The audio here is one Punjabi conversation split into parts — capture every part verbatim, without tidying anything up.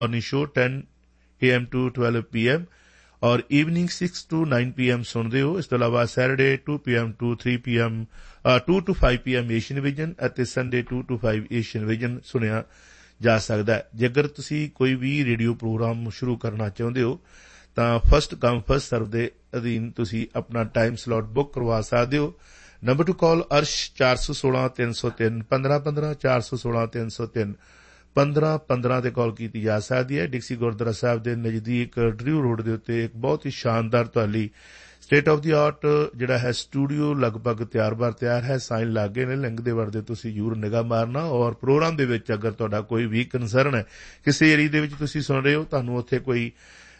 Morning show ten A M to twelve P M और evening six to nine P M सुनते हो। इस तो इलावा Saturday to P M to three P M to to five P M Asian vision ਅਤੇ Sunday to to five Asian vision ਸੁਣਿਆ ਜਾ ਸਕਦਾ ਹੈ। ਜੇਕਰ ਤੁਸੀਂ ਕੋਈ ਵੀ ਰੇਡੀਓ ਪ੍ਰੋਗਰਾਮ ਸ਼ੁਰੂ ਕਰਨਾ ਚਾਹੁੰਦੇ ਹੋ ਤਾਂ ਫਸਟ ਕਮ ਫਸਟ ਸਰਵ ਦੇ ਅਧੀਨ ਤੁਸੀਂ ਆਪਣਾ ਟਾਈਮ ਸਲੋਟ ਬੁੱਕ ਕਰਵਾ ਸਕਦੇ ਹੋ। ਨੰਬਰ ਟੂ ਕਾਲ ਅਰਸ਼ ਚਾਰ ਸੌ ਸੋਲਾਂ ਤਿੰਨ ਸੌ ਤਿੰਨ ਪੰਦਰਾਂ ਪੰਦਰਾਂ ਚਾਰ ਸੌ ਸੋਲਾਂ ਤਿੰਨ ਸੌ ਤਿੰਨ ਪੰਦਰਾਂ ਪੰਦਰਾਂ 'ਤੇ ਕਾਲ ਕੀਤੀ ਜਾ ਸਕਦੀ ਹੈ। ਡਿਕਸੀ ਗੁਰਦੁਆਰਾ ਸਾਹਿਬ ਦੇ ਨਜ਼ਦੀਕ ਡਰਿਊ ਰੋਡ ਦੇ ਉੱਤੇ ਇੱਕ ਬਹੁਤ ਹੀ ਸ਼ਾਨਦਾਰ ਤੁਹਾਡੀ ਸਟੇਟ ਆਫ ਦੀ ਆਰਟ ਜਿਹੜਾ ਹੈ ਸਟੂਡੀਓ ਲਗਭਗ ਤਿਆਰ ਬਾਰ ਤਿਆਰ ਹੈ। ਸਾਈਨ ਲੱਗੇ ਨੇ, ਲੰਘਦੇ ਵੜਦੇ ਤੁਸੀਂ ਜ਼ਰੂਰ ਨਿਗਾਹ ਮਾਰਨਾ। ਔਰ ਪ੍ਰੋਗਰਾਮ ਦੇ ਵਿੱਚ ਅਗਰ ਤੁਹਾਡਾ ਕੋਈ ਵੀ ਕੰਸਰਨ ਹੈ, ਕਿਸੇ ਏਰੀਏ ਦੇ ਵਿੱਚ ਤੁਸੀਂ ਸੁਣ ਰਹੇ ਹੋ, ਤੁਹਾਨੂੰ ਉੱਥੇ ਕੋਈ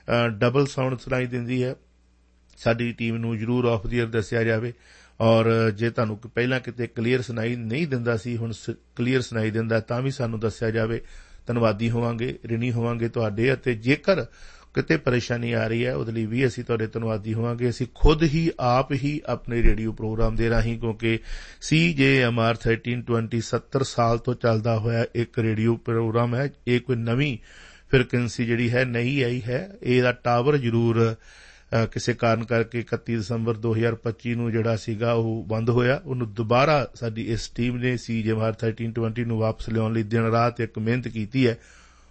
ਡਬਲ ਸਾਊਂਡ ਸੁਣਾਈ ਦਿੰਦੀ ਹੈ, ਸਾਡੀ ਟੀਮ ਨੂੰ ਜ਼ਰੂਰ ਆਫ ਦੀ ਏਅਰ ਦੱਸਿਆ ਜਾਵੇ। ਔਰ ਜੇ ਤੁਹਾਨੂੰ ਪਹਿਲਾਂ ਕਿਤੇ ਕਲੀਅਰ ਸੁਣਾਈ ਨਹੀਂ ਦਿੰਦਾ ਸੀ, ਹੁਣ ਕਲੀਅਰ ਸੁਣਾਈ ਦਿੰਦਾ, ਤਾਂ ਵੀ ਸਾਨੂੰ ਦੱਸਿਆ ਜਾਵੇ। ਧੰਨਵਾਦੀ ਹੋਵਾਂਗੇ, ਰਿਣੀ ਹੋਵਾਂਗੇ ਤੁਹਾਡੇ। ਅਤੇ ਜੇਕਰ ਕਿਤੇ ਪਰੇਸ਼ਾਨੀ ਆ ਰਹੀ ਹੈ, ਉਹਦੇ ਲਈ ਵੀ ਅਸੀਂ ਤੁਹਾਡੇ ਧੰਨਵਾਦੀ ਹੋਵਾਂਗੇ। ਅਸੀਂ ਖੁਦ ਹੀ ਆਪ ਹੀ ਆਪਣੇ ਰੇਡੀਓ ਪ੍ਰੋਗਰਾਮ ਦੇ ਰਾਹੀਂ, ਕਿਉਂਕਿ ਸੀ ਜੇ ਐਮ ਆਰ ਥਰਟੀਨ ਟਵੈਂਟੀ ਸੱਤਰ ਸਾਲ ਤੋਂ ਚੱਲਦਾ ਹੋਇਆ ਇੱਕ ਰੇਡੀਓ ਪ੍ਰੋਗਰਾਮ ਹੈ। ਇਹ ਕੋਈ ਨਵੀਂ ਫ੍ਰੀਕੁਐਂਸੀ ਜਿਹੜੀ ਹੈ ਨਹੀਂ ਆਈ ਹੈ। ਇਹਦਾ ਟਾਵਰ ਜ਼ਰੂਰ ਕਿਸੇ ਕਾਰਨ ਕਰਕੇ ਇਕੱਤੀ ਦਸੰਬਰ ਦੋ ਹਜ਼ਾਰ ਪੱਚੀ ਨੂੰ ਜਿਹੜਾ ਸੀਗਾ ਉਹ ਬੰਦ ਹੋਇਆ। ਉਹਨੂੰ ਦੁਬਾਰਾ ਸਾਡੀ ਇਸ ਟੀਮ ਨੇ ਸੀ ਜੇ ਐਮ ਆਰ ਥਰਟੀਨ ਟਵੈਂਟੀ ਨੂੰ ਵਾਪਸ ਲਿਆਉਣ ਲਈ ਦਿਨ ਰਾਤ ਇੱਕ ਮਿਹਨਤ ਕੀਤੀ ਹੈ।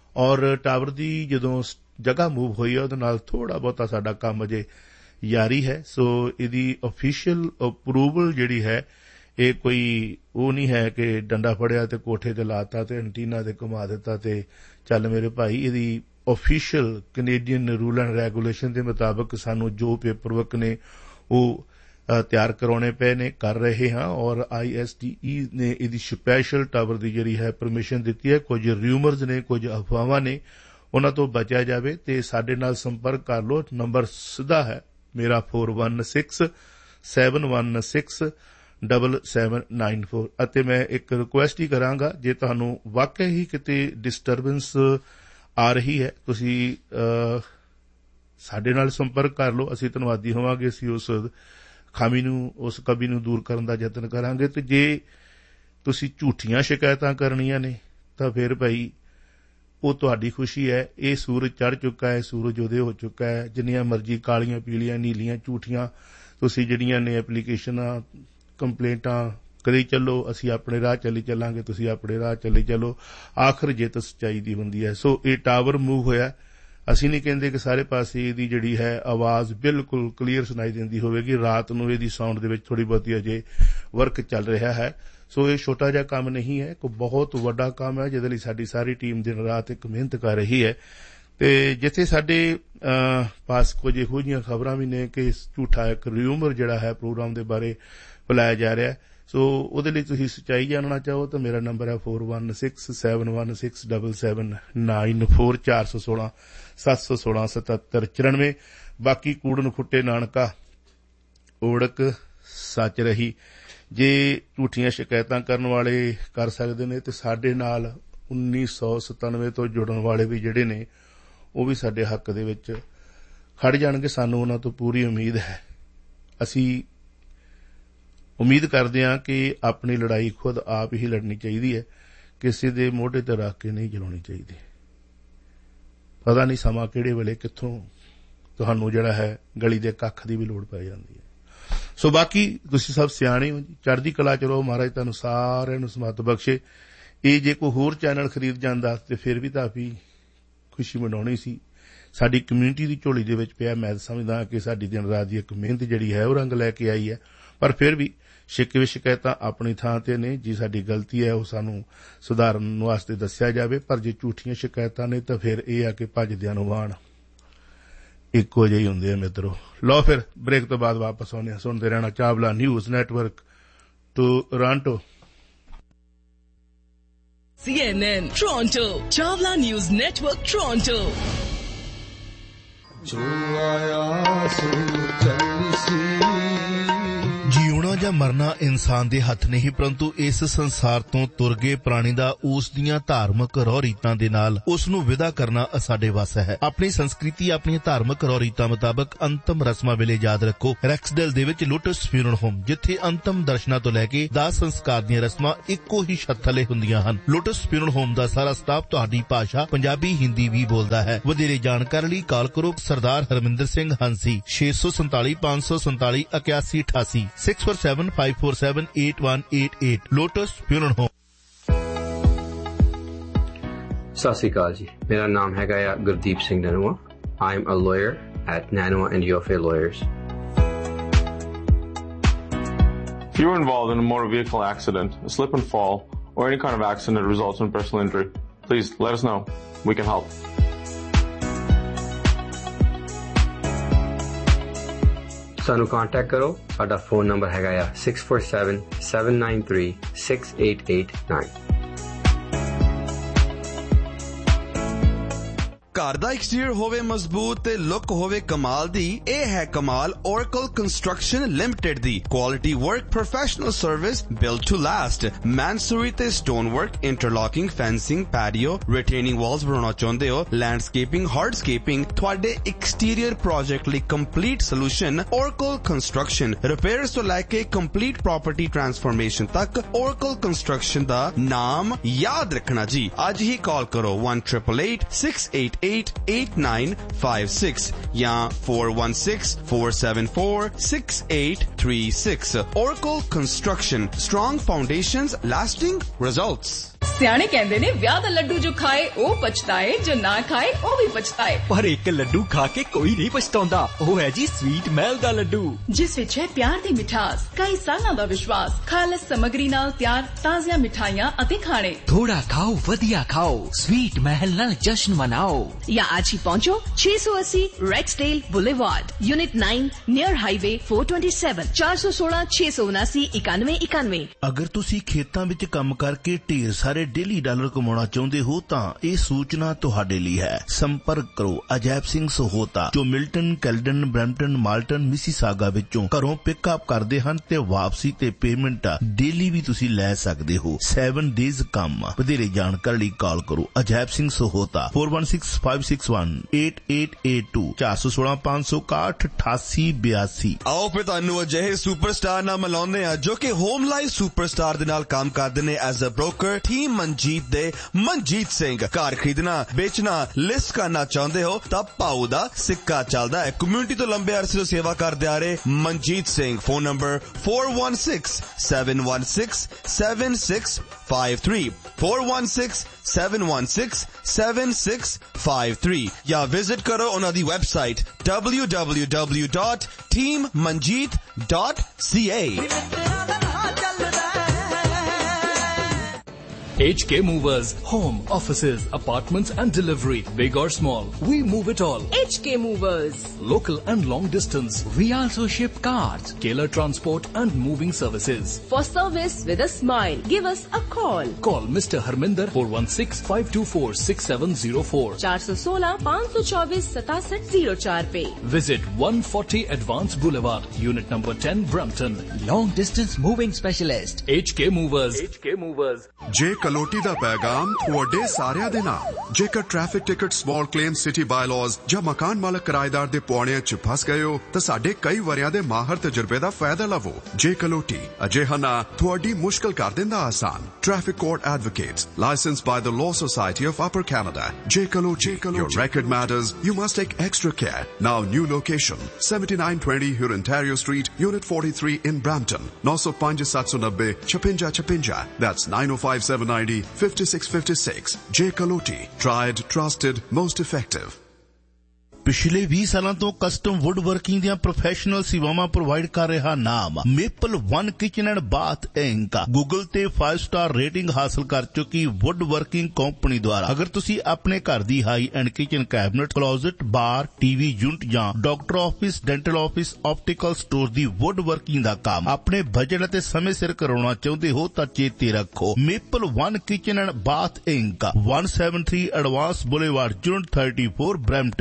ਔਰ ਟਾਵਰ ਦੀ ਜਦੋਂ ਜਗ੍ਹਾ ਮੂਵ ਹੋਈ ਹੈ, ਉਹਦੇ ਨਾਲ ਥੋੜ੍ਹਾ ਬਹੁਤਾ ਸਾਡਾ ਕੰਮ ਅਜੇ ਜਾਰੀ ਹੈ। ਸੋ ਇਹਦੀ ਅਫੀਸ਼ੀਅਲ ਅਪਰੂਵਲ ਜਿਹੜੀ ਹੈ, ਇਹ ਕੋਈ ਉਹ ਨਹੀਂ ਹੈ ਕਿ ਡੰਡਾ ਫੜਿਆ ਤੇ ਕੋਠੇ ਤੇ ਲਾਤਾ ਤੇ ਐਂਟੀਨਾ ਤੇ ਘੁਮਾ ਦਿੱਤਾ ਤੇ ਚੱਲ ਮੇਰੇ ਭਾਈ। ਇਹਦੀ official Canadian rule and regulation ਦੇ ਮੁਤਾਬਕ ਸਾਨੂੰ ਜੋ ਪੇਪਰ ਵਰਕ ਨੇ ਉਹ ਤਿਆਰ ਕਰਾਉਣੇ ਪਏ ਨੇ, ਕਰ ਰਹੇ ਹਾਂ। ਔਰ ਆਈ ਐਸ ਟੀ ਈ ਨੇ ਇਹਦੀ ਸਪੈਸ਼ਲ ਟਾਵਰ ਦੀ ਜਿਹੜੀ ਹੈ ਪਰਮਿਸ਼ਨ ਦਿੱਤੀ ਹੈ। ਕੁਝ ਰਿਊਮਰਜ਼ ਨੇ, ਕੁਝ ਅਫਵਾਹਾਂ ਨੇ, ਉਹਨਾਂ ਤੋਂ ਬਚਿਆ ਜਾਵੇ ਤੇ ਸਾਡੇ ਨਾਲ ਸੰਪਰਕ ਕਰ ਲਓ। ਨੰਬਰ ਸਿੱਧਾ ਹੈ ਮੇਰਾ four one six seven one six double seven nine four. ਅਤੇ ਮੈਂ ਇੱਕ ਰਿਕੁਐਸਟ ਹੀ ਕਰਾਂਗਾ, ਜੇ ਤੁਹਾਨੂੰ ਵਾਕਿਆ ਹੀ ਕਿਤੇ ਡਿਸਟਰਬੈਂਸ ਆ ਰਹੀ ਹੈ, ਤੁਸੀਂ ਸਾਡੇ ਨਾਲ ਸੰਪਰਕ ਕਰ ਲਓ। ਅਸੀਂ ਧੰਨਵਾਦੀ ਹੋਵਾਂਗੇ। ਅਸੀਂ ਉਸ ਖਾਮੀ ਨੂੰ, ਉਸ ਕਮੀ ਨੂੰ ਦੂਰ ਕਰਨ ਦਾ ਯਤਨ ਕਰਾਂਗੇ। ਤੇ ਜੇ ਤੁਸੀਂ ਝੂਠੀਆਂ ਸ਼ਿਕਾਇਤਾਂ ਕਰਨੀਆਂ ਨੇ ਤਾਂ ਫਿਰ ਭਾਈ ਉਹ ਤੁਹਾਡੀ ਖੁਸ਼ੀ ਹੈ। ਇਹ ਸੂਰਜ ਚੜ੍ਹ ਚੁੱਕਾ ਹੈ, ਸੂਰਜ ਉਦੇ ਹੋ ਚੁੱਕਾ ਹੈ। ਜਿੰਨੀਆਂ ਮਰਜ਼ੀ ਕਾਲੀਆਂ ਪੀਲੀਆਂ ਨੀਲੀਆਂ ਝੂਠੀਆਂ ਤੁਸੀਂ ਜਿਹੜੀਆਂ ਨੇ ਐਪਲੀਕੇਸ਼ਨਾਂ ਕੰਪਲੇਂਟਾਂ ਕਰੀ ਚੱਲੋ, ਅਸੀਂ ਆਪਣੇ ਰਾਹ ਚੱਲੀ ਚੱਲਾਂਗੇ, ਤੁਸੀਂ ਆਪਣੇ ਰਾਹ ਚੱਲੀ ਚੱਲੋ। ਆਖਰ ਜਿੱਤ ਸੱਚਾਈ ਦੀ ਹੁੰਦੀ ਹੈ। ਸੋ ਇਹ ਟਾਵਰ ਮੂਵ ਹੋਇਆ। ਅਸੀਂ ਨਹੀਂ ਕਹਿੰਦੇ ਕਿ ਸਾਰੇ ਪਾਸੇ ਇਹਦੀ ਜਿਹੜੀ ਹੈ ਆਵਾਜ਼ ਬਿਲਕੁਲ ਕਲੀਅਰ ਸੁਣਾਈ ਦਿੰਦੀ ਹੋਵੇਗੀ। ਰਾਤ ਨੂੰ ਇਹਦੀ ਸਾਊਂਡ ਦੇ ਵਿੱਚ ਥੋੜ੍ਹੀ ਬਹੁਤੀ ਅਜੇ ਵਰਕ ਚੱਲ ਰਿਹਾ ਹੈ। ਸੋ ਇਹ ਛੋਟਾ ਜਿਹਾ ਕੰਮ ਨਹੀਂ ਹੈ, ਇੱਕ ਬਹੁਤ ਵੱਡਾ ਕੰਮ ਹੈ ਜਿਹਦੇ ਲਈ ਸਾਡੀ ਸਾਰੀ ਟੀਮ ਦਿਨ ਰਾਤ ਇੱਕ ਮਿਹਨਤ ਕਰ ਰਹੀ ਹੈ। ਤੇ ਜਿੱਥੇ ਸਾਡੇ ਪਾਸ ਕੁਝ ਇਹੋ ਜਿਹੀਆਂ ਖਬਰਾਂ ਵੀ ਨੇ ਕਿ ਝੂਠਾ ਇੱਕ ਰਿਊਮਰ ਜਿਹੜਾ ਹੈ ਪ੍ਰੋਗਰਾਮ ਦੇ ਬਾਰੇ ਫੈਲਾਇਆ ਜਾ ਰਿਹਾ। ਸੋ ਉਹਦੇ ਲਈ ਤੁਸੀਂ ਸੱਚਾਈ ਜਾਣਨਾ ਚਾਹੋ ਤਾਂ ਮੇਰਾ ਨੰਬਰ ਹੈ four one six seven one six double seven nine four ਚਾਰ ਸੌ ਸੋਲਾਂ ਸੱਤ ਸੌ ਸੋਲਾਂ ਸਤੱਤਰ ਚੁਰਾਨਵੇਂ। ਬਾਕੀ ਕੂੜਨ ਖੁੱਟੇ ਨਾਨਕਾ ਓੜਕ ਸੱਚ ਰਹੀ। ਜੇ ਝੂਠੀਆਂ ਸ਼ਿਕਾਇਤਾਂ ਕਰਨ ਵਾਲੇ ਕਰ ਸਕਦੇ ਨੇ ਤੇ ਸਾਡੇ ਨਾਲ ਉੱਨੀ ਸੌ ਸਤਾਨਵੇਂ ਤੋਂ ਜੁੜਨ ਵਾਲੇ ਵੀ ਜਿਹੜੇ ਨੇ ਉਹ ਵੀ ਸਾਡੇ ਹੱਕ ਦੇ ਵਿੱਚ ਖੜ ਜਾਣਗੇ। ਸਾਨੂੰ ਉਹਨਾਂ ਤੋਂ ਪੂਰੀ ਉਮੀਦ ਹੈ। ਅਸੀਂ ਉਮੀਦ ਕਰਦੇ ਹਾਂ ਕਿ ਆਪਣੀ ਲੜਾਈ ਖੁਦ ਆਪ ਹੀ ਲੜਨੀ ਚਾਹੀਦੀ ਹੈ, ਕਿਸੇ ਦੇ ਮੋਢੇ ਤੇ ਰੱਖ ਕੇ ਨਹੀਂ ਚਲਾਉਣੀ ਚਾਹੀਦੀ। ਪਤਾ ਨਹੀਂ ਸਮਾਂ ਕਿਹੜੇ ਵੇਲੇ ਕਿੱਥੋਂ ਤੁਹਾਨੂੰ ਜਿਹੜਾ ਹੈ ਗਲੀ ਦੇ ਕੱਖ ਦੀ ਵੀ ਲੋੜ ਪੈ ਜਾਂਦੀ ਹੈ। ਸੋ ਬਾਕੀ ਤੁਸੀਂ ਸਭ ਸਿਆਣੇ ਹੋ ਜੀ, ਚੜ੍ਹਦੀ ਕਲਾ ਚ ਰਹੋ। ਮਹਾਰਾਜ ਤੁਹਾਨੂੰ ਸਾਰਿਆਂ ਨੂੰ ਸਮੱਤ ਬਖਸ਼ੇ। ਇਹ ਜੇ ਕੋਈ ਹੋਰ ਚੈਨਲ ਖਰੀਦ ਜਾਂਦਾ ਤੇ ਫਿਰ ਵੀ ਤਾਂ ਵੀ ਖੁਸ਼ੀ ਮਨਾਉਣੀ ਸੀ। ਸਾਡੀ ਕਮਿਊਨਿਟੀ ਦੀ ਝੋਲੀ ਦੇ ਵਿੱਚ ਪਿਆ। ਮੈਂ ਸਮਝਦਾ ਕਿ ਸਾਡੀ ਦਿਨ ਰਾਤ ਦੀ ਇੱਕ ਮਿਹਨਤ ਜਿਹੜੀ ਹੈ ਉਹ ਰੰਗ ਲੈ ਕੇ ਆਈ ਹੈ। ਪਰ ਫਿਰ ਵੀ ਸ਼ਿਕਵੇ ਸ਼ਿਕਾਇਤਾਂ ਆਪਣੀ ਥਾਂ ਤੇ ਨੇ। ਜੀ ਸਾਡੀ ਗਲਤੀ ਹੈ ਉਹ ਸਾਨੂੰ ਸੁਧਾਰਨ ਵਾਸਤੇ ਦੱਸਿਆ ਜਾਵੇ। ਪਰ ਜੇ ਝੂਠੀਆਂ ਸ਼ਿਕਾਇਤਾਂ ਨੇ ਤਾਂ ਫਿਰ ਇਹ ਆ ਕਿ ਭੱਜਦਿਆਂ ਨੂੰ ਵਾਣ ਇੱਕੋ ਜਿਹੇ ਹੁੰਦੇ ਆ ਮਿੱਤਰੋ। ਲਓ ਫਿਰ ਬ੍ਰੇਕ ਤੋਂ ਬਾਅਦ ਵਾਪਸ ਆਉਂਦੇ ਹਾਂ। ਸੁਣਦੇ ਰਹਿਣਾ Chawla news network Toronto. C N N Toronto, Chawla News Network Toronto. ਜੋ ਆਇਆ ਸੋ ਚੱਲੀ ਸੀ ਜਿਉਣਾ ਜਾਂ ਮਰਨਾ ਇਨਸਾਨ ਦੇ ਹੱਥ ਨਹੀਂ, ਪਰੰਤੂ ਇਸ ਸੰਸਾਰ ਤੋਂ ਤੁਰ ਗਏ ਪ੍ਰਾਣੀ ਦਾ ਉਸ ਦੀਆਂ ਧਾਰਮਿਕ ਰਹੁ ਰੀਤਾਂ ਦੇ ਨਾਲ ਉਸ ਨੂੰ ਵਿਦਾ ਕਰਨਾ ਸਾਡੇ ਵੱਸ ਹੈ। ਆਪਣੀ ਸੰਸਕ੍ਰਿਤੀ, ਆਪਣੀਆਂ ਧਾਰਮਿਕ ਰਹੁ ਰੀਤਾਂ ਮੁਤਾਬਕ ਅੰਤਮ ਰਸਮਾਂ ਵੇਲੇ ਯਾਦ ਰੱਖੋ ਰੈਕਸਡੇਲ ਦੇ ਵਿੱਚ ਲੋਟਸ ਫਿਊਨਰਲ ਹੋਮ, ਜਿੱਥੇ ਅੰਤਮ ਦਰਸ਼ਨਾਂ ਤੋਂ ਲੈ ਕੇ ਦਾਹ ਸੰਸਕਾਰ ਦੀਆਂ ਰਸਮਾਂ ਇੱਕੋ ਹੀ ਛੱਤ ਥੱਲੇ ਹੁੰਦੀਆਂ ਹਨ। ਲੋਟਸ ਫਿਊਨਰਲ ਹੋਮ ਦਾ ਸਾਰਾ ਸਟਾਫ ਤੁਹਾਡੀ ਭਾਸ਼ਾ ਪੰਜਾਬੀ, ਹਿੰਦੀ ਵੀ ਬੋਲਦਾ ਹੈ। ਵਧੇਰੇ ਜਾਣਕਾਰੀ ਲਈ ਕਾਲ ਕਰੋ ਸਰਦਾਰ ਹਰਮਿੰਦਰ ਸਿੰਘ ਹੰਸੀ ਛੇ ਸੌ ਸੰਤਾਲੀ ਪੰਜ ਸੌ ਸੰਤਾਲੀ ਇਕਿਆਸੀ ਅਠਾਸੀ six four seven five four seven eight one eight eight lotus funeral home. ਸਤਿ ਸ਼੍ਰੀ ਅਕਾਲ ਜੀ, ਮੇਰਾ ਨਾਮ ਹੈਗਾ ਆ Gurdeep Singh ਨਨੂਆ। I am a lawyer at Nanua and Yofe Lawyers. If you were involved in a motor vehicle accident, a slip and fall, or any kind of accident that results in personal injury, please let us know. We can help. ਸਾਨੂੰ ਕੰਟੈਕਟ ਕਰੋ। ਸਾਡਾ ਫੋਨ ਨੰਬਰ ਹੈਗਾ ਆ six four seven, seven nine three, six eight eight nine. ਘਰ ਦਾ ਐਕਸਟੀਰੀਅਰ ਹੋਵੇ ਮਜ਼ਬੂਤ ਤੇ ਲੁੱਕ ਹੋਵੇ ਕਮਾਲ ਦੀ, ਇਹ ਹੈ ਕਮਾਲ Oracle Construction Limited the quality work, professional service, build to last. ਮੈਨਸੂਰੀ ਤੇ ਸਟੋਨ ਵਰਕ, ਇੰਟਰਲੌਕਿੰਗ, ਫੈਂਸਿੰਗ, ਪੈਡੀਓ, ਰਿਟੇਨਿੰਗ ਵਾਲਸ ਬਣਾਉਣਾ ਚਾਹੁੰਦੇ ਹੋ, ਲੈਂਡਸਕੇਪਿੰਗ, ਹਾਰਡਸਕੇਪਿੰਗ, ਤੁਹਾਡੇ ਐਕਸਟੀਰੀਅਰ ਪ੍ਰੋਜੈਕਟ ਲਈ complete solution Oracle Construction। Repairs ਤੋਂ ਲੈ ਕੇ ਕੰਪਲੀਟ ਪ੍ਰੋਪਰਟੀ ਟਰਾਂਸਫਰਮੇਸ਼ਨ ਤੱਕ Oracle Construction ਦਾ ਨਾਮ ਯਾਦ ਰੱਖਣਾ ਜੀ। ਅੱਜ ਹੀ ਕਾਲ ਕਰੋ one eight eight eight, six eight eight, eight nine five six या four one six, four seven four, six eight three six. Oracle Construction, strong foundations, lasting results. ਸਿਆਣੇ ਕਹਿੰਦੇ ਨੇ ਵਿਆਹ ਦਾ ਲੱਡੂ ਜੋ ਖਾਏ ਉਹ ਪਛਤਾਏ, ਜੋ ਨਾ ਖਾਏ ਉਹ ਵੀ ਪਛਤਾਏ, ਪਰ ਇੱਕ ਲੱਡੂ ਖਾ ਕੇ ਕੋਈ ਨਹੀਂ ਪਛਤਾਉਂਦਾ। ਉਹ ਹੈ ਜੀ ਸਵੀਟ ਮਹਿਲ ਦਾ ਲੱਡੂ, ਜਿਸ ਵਿੱਚ ਹੈ ਪਿਆਰ ਦੀ ਮਿਠਾਸ, ਕਈ ਸਾਲਾਂ ਦਾ ਵਿਸ਼ਵਾਸ, ਖਾਲਸ ਸਮੱਗਰੀ ਨਾਲ ਤਿਆਰ ਤਾਜ਼ੀਆਂ ਮਿਠਾਈਆਂ ਅਤੇ ਖਾਣੇ। ਥੋੜਾ ਖਾਓ, ਵਧੀਆ ਖਾਓ, ਸਵੀਟ ਮਹਿਲ ਨਾਲ ਜਸ਼ਨ ਮਨਾਓ। या आज ही पहुंचो छह सौ अस्सी रेक्सडेल boulevard, unit nine, near highway four twenty-seven, चार सौ सोलह, छह सौ उनासी, इक्यानवे इक्यानवे। ਅਗਰ ਤੁਸੀਂ ਖੇਤਾਂ ਵਿੱਚ ਕੰਮ ਕਰਕੇ ਢੇਰ ਸਾਰੇ ਡੇਲੀ ਡਾਲਰ ਕਮਾਉਣਾ ਚਾਹੁੰਦੇ ਹੋ ਤਾਂ ਇਹ ਸੂਚਨਾ ਤੁਹਾਡੇ ਲਈ ਹੈ। ਸੰਪਰਕ ਕਰੋ ਅਜੈਬ ਸਿੰਘ ਸਹੋਤਾ, ਜੋ Milton, Caledon, Brampton, Malton, Mississauga ਵਿੱਚੋਂ ਘਰੋਂ ਪਿਕਅਪ ਕਰਦੇ ਹਨ ਤੇ ਵਾਪਸੀ ਤੇ ਪੇਮੈਂਟ ਡੇਲੀ ਵੀ ਤੁਸੀਂ ਲੈ ਸਕਦੇ ਹੋ। ਸੈਵਨ ਡੇਜ਼ ਕੰਮ। ਵਧੇਰੇ ਜਾਣਕਾਰੀ ਲਈ ਕਾਲ ਕਰੋ Ajaib Singh Sahota four one six, five six one, eight eight eight two, ਚਾਰ ਸੌ ਸੋਲਾਂ, ਪੰਜ ਸੌ ਇਕਾਹਠ, ਅਠਾਸੀ ਬਿਆਸੀ। ਆਓ ਫਿਰ ਤੁਹਾਨੂੰ ਅਜਿਹੇ ਸੁਪਰਸਟਾਰ ਨਾਲ ਮਿਲਾਉਂਦੇ ਆ ਜੋ ਕਿ ਹੋਮ ਲਾਈਫ ਸੁਪਰਸਟਾਰ ਦੇ ਨਾਲ ਕੰਮ ਕਰਦੇ ਨੇ as a broker. Team Manjeet ਦੇ ਮਨਜੀਤ ਸਿੰਘ। ਘਰ ਖਰੀਦਣਾ, ਵੇਚਣਾ, ਲਿਸਟ ਕਰਨਾ ਚਾਹੁੰਦੇ ਹੋ ਤਾਂ ਭਾਊ ਦਾ ਸਿੱਕਾ ਚੱਲਦਾ ਹੈ। ਕਮਿਊਨਿਟੀ ਤੋਂ ਲੰਬੇ ਅਰਸੇ ਤੋਂ ਸੇਵਾ ਕਰਦੇ ਆ ਰਹੇ Manjeet Singh. Phone number four one six, seven one six, seven six five three, four one six, seven one six, seven six five three ਜਾਂ ਵਿਜ਼ਿਟ ਕਰੋ ਉਹਨਾਂ ਦੀ website w w w dot team manjeet dot c a। H K Movers, home, offices, apartments and delivery, big or small, we move it all. H K Movers, Local and long distance, we also ship cars, Taylor transport and moving services. for service with a smile, give us a call. Call Mister Harminder four one six, five two four, six seven zero four. चार सौ सोलह, पाँच सौ चौबीस, सतासठ जीरो चार पे। Visit one forty Advance Boulevard, Unit number ten, Brampton. long distance moving specialist। H K Movers. H K Movers. ਜੇ ਕਲੋਟੀ ਦਾ ਪੈਗਾਮ ਤੁਹਾਡੇ ਸਾਰਿਆਂ ਦੇ ਨਾਲ। ਜੇਕਰ traffic ticket, small claim, city bylaws ਜਾਂ ਮਕਾਨ ਮਾਲਕ ਕਿਰਾਏਦਾਰ ਦੇ ਪੌੜਿਆਂ 'ਚ ਫਸ ਗਏ ਹੋ ਤਾਂ ਸਾਡੇ ਕਈ ਵਰਿਆਂ ਦੇ ਮਾਹਰ ਤਜਰਬੇ ਦਾ ਫਾਇਦਾ ਲਵੋ। ਜੇ ਕਲੋਟੀ ਅਜਿਹਾ ਨਾ ਤੁਹਾਡੀ ਮੁਸ਼ਕਲ ਕਰ ਦਿੰਦਾ ਆਸਾਨ। Traffic court advocates, licensed by the law society of upper Canada. ਜੇ Kaloti, your record matters, you must take extra care. Now new location, seventy-nine twenty Huron Ontario Street, Unit forty-three in Brampton, nine oh five, seven ninety, fifty fifty. That's nine oh five, seven ninety, fifty-six fifty-six. J. Kaloti. Tried, trusted, most effective. ਪਿਛਲੇ ਵੀਹ ਸਾਲਾਂ ਤੋਂ ਕਸਟਮ ਵੁੱਡ ਵਰਕਿੰਗ ਦੀਆਂ ਪ੍ਰੋਫੈਸ਼ਨਲ ਸੇਵਾਵਾਂ ਪ੍ਰੋਵਾਈਡ ਕਰ ਰਿਹਾ ਨਾਮ maple one kitchen and bath ink Google ਤੇ five ਸਟਾਰ ਰੇਟਿੰਗ ਹਾਸਲ ਕਰ ਚੁੱਕੀ ਵੁੱਡ ਵਰਕਿੰਗ ਕੰਪਨੀ ਦੁਆਰਾ। ਅਗਰ ਤੁਸੀਂ ਆਪਣੇ ਘਰ ਦੀ ਹਾਈ ਐਂਡ ਕਿਚਨ ਕੈਬਨਟ, ਕਲੋਜ਼ਟ, ਬਾਰ, ਟੀਵੀ ਯੂਨਿਟ ਜਾਂ doctor office, dental office, optical store ਦੀ ਵੁੱਡ ਵਰਕਿੰਗ ਦਾ ਕੰਮ ਆਪਣੇ ਬਜਟ ਅਤੇ ਸਮੇਂ ਸਿਰ ਕਰਾਉਣਾ ਚਾਹੁੰਦੇ ਹੋ ਤਾਂ ਚੇਤੇ ਰੱਖੋ maple one kitchen and bath ink one seventy-three advance boulevard, ਜੂਨਿਟ thirty-four, Brampton. ਔਰ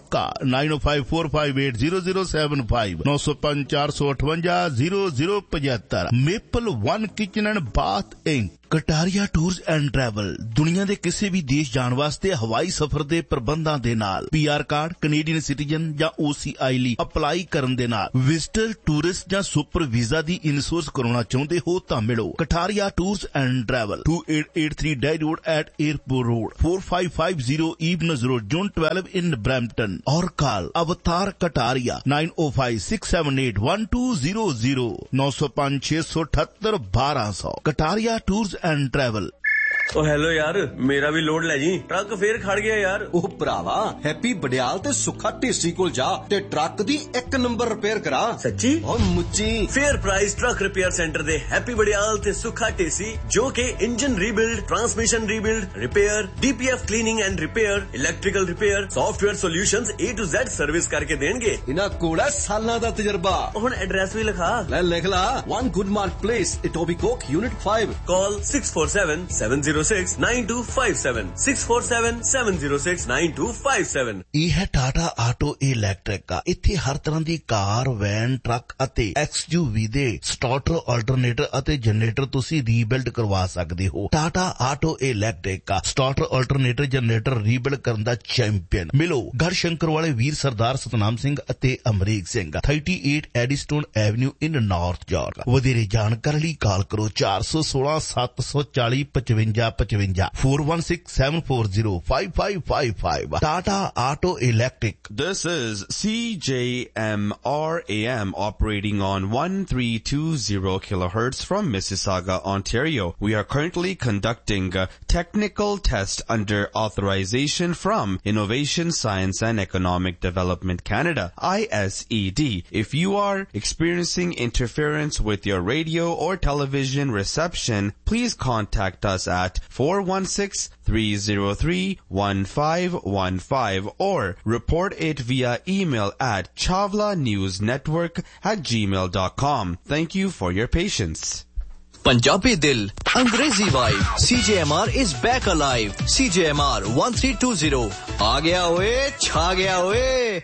मौका नाइन ओ five four five eight zero zero seven five नौ सौ पांच चार सौ अठवंजा जीरो जीरो पचहत्तर maple one kitchen and bath ink Kataria tours and travel दुनिया ਦੇ ਕਿਸੇ ਵੀ ਦੇਸ਼ ਜਾਣ ਵਾਸਤੇ ਹਵਾਈ ਸਫ਼ਰ ਦੇ ਪ੍ਰਬੰਧਾਂ ਦੇ ਨਾਲ ਪੀਆਰ ਕਾਰਡ ਕੈਨੇਡੀਅਨ ਸਿਟੀਜ਼ਨ ਜਾਂ ਓਸੀਆਈ ਲਈ ਅਪਲਾਈ ਕਰਨ ਦੇ ਨਾਲ ਵਿਜ਼ਟਰ ਟੂਰਿਸਟ ਜਾਂ ਸੁਪਰ ਵੀਜ਼ਾ ਦੀ ਇਨਸ਼ੋਰੈਂਸ ਕਰਾਉਣਾ ਚਾਹੁੰਦੇ ਹੋ ਤਾਂ ਮਿਲੋ Kataria tours and travel two eight eight three Day Road at Airport Road four five five zero Evenes Road Zone twelve in Brampton और कॉल अवतार Kataria nine oh five six seven eight one two zero zero नौ सौ पांच छह सौ अठहत्तर बारह सौ Kataria tours and travel. O hello यार मेरा भी लोड ले जी ट्रक फिर खड़ गया यार। ओ भरावा हैप्पी बडियाल ते सुखा ढेसी कोल जा ते ट्रक दी एक नंबर रिपेयर करा। सच्ची और मुच्ची fair price truck repair centre दे हैप्पी बडियाल ते सुखा ढेसी जो के engine rebuild transmission rebuild repair DPF cleaning and repair electrical repair software solutions A to Z service करके देंगे। इना कोल है सालां दा तजर्बा। हुन एड्रेस भी लिखा ले लिख ला one गुडमार्क place इटोबिकोक unit five call six four seven seven zero six nine two five seven six four seven seven zero six nine two five seven। ਇਹ ਹੈ ਟਾਟਾ ਆਟੋ ਇਲੈਕਟ੍ਰਿਕ ਆ। ਇੱਥੇ ਹਰ ਤਰ੍ਹਾਂ ਦੀ ਕਾਰ ਵੈਨ ਟਰੱਕ ਅਤੇ ਐਕਸਯੂਵੀ ਦੇ ਸਟਾਰਟਰ ਆਲਟਰਨੇਟਰ ਅਤੇ ਜਨਰੇਟਰ ਤੁਸੀਂ ਰੀਬਿਲਡ ਕਰਵਾ ਸਕਦੇ ਹੋ। ਟਾਟਾ ਆਟੋ ਇਲੈਕਟ੍ਰਿਕ ਆ ਸਟਾਰਟਰ ਆਲਟਰਨੇਟਰ ਜਨਰੇਟਰ ਰੀਬਿਲਡ ਕਰਨ ਦਾ ਚੈਂਪੀਅਨ। ਮਿਲੋ ਗੜਸ਼ੰਕਰ ਵਾਲੇ ਵੀਰ ਸਰਦਾਰ ਸਤਨਾਮ ਸਿੰਘ ਅਤੇ ਅਮਰੀਕ ਸਿੰਘ thirty-eight ਐਡੀਸਟੋਨ ਐਵਨਿਊ ਇਨ ਨਾਰਥ ਯਾਰਕ। ਵਧੇਰੇ ਜਾਣਕਾਰੀ ਲਈ ਕਾਲ ਕਰੋ ਚਾਰ ਸੌ ਸੋਲਾਂ ਸੱਤ ਸੌ ਚਾਲੀ ਪਚਵੰਜਾ ਪਚਵੰਜਾ four one six seven four zero five five five five Tata Auto Electric. This is C J M R A M operating on one three two zero kilohertz from Mississauga, Ontario. We are currently conducting a technical test under authorization from Innovation Science and Economic Development Canada, I S E D. If you are experiencing interference with your radio or television reception, please contact us at four one six three zero three one five one five or report it via email at chavlanewsnetwork at gmail dot com. Thank you for your patience. Punjabi Dil, Angrezi vibe. C J M R is back alive. C J M R one three two zero. aa gaya oye, chha gaya oye.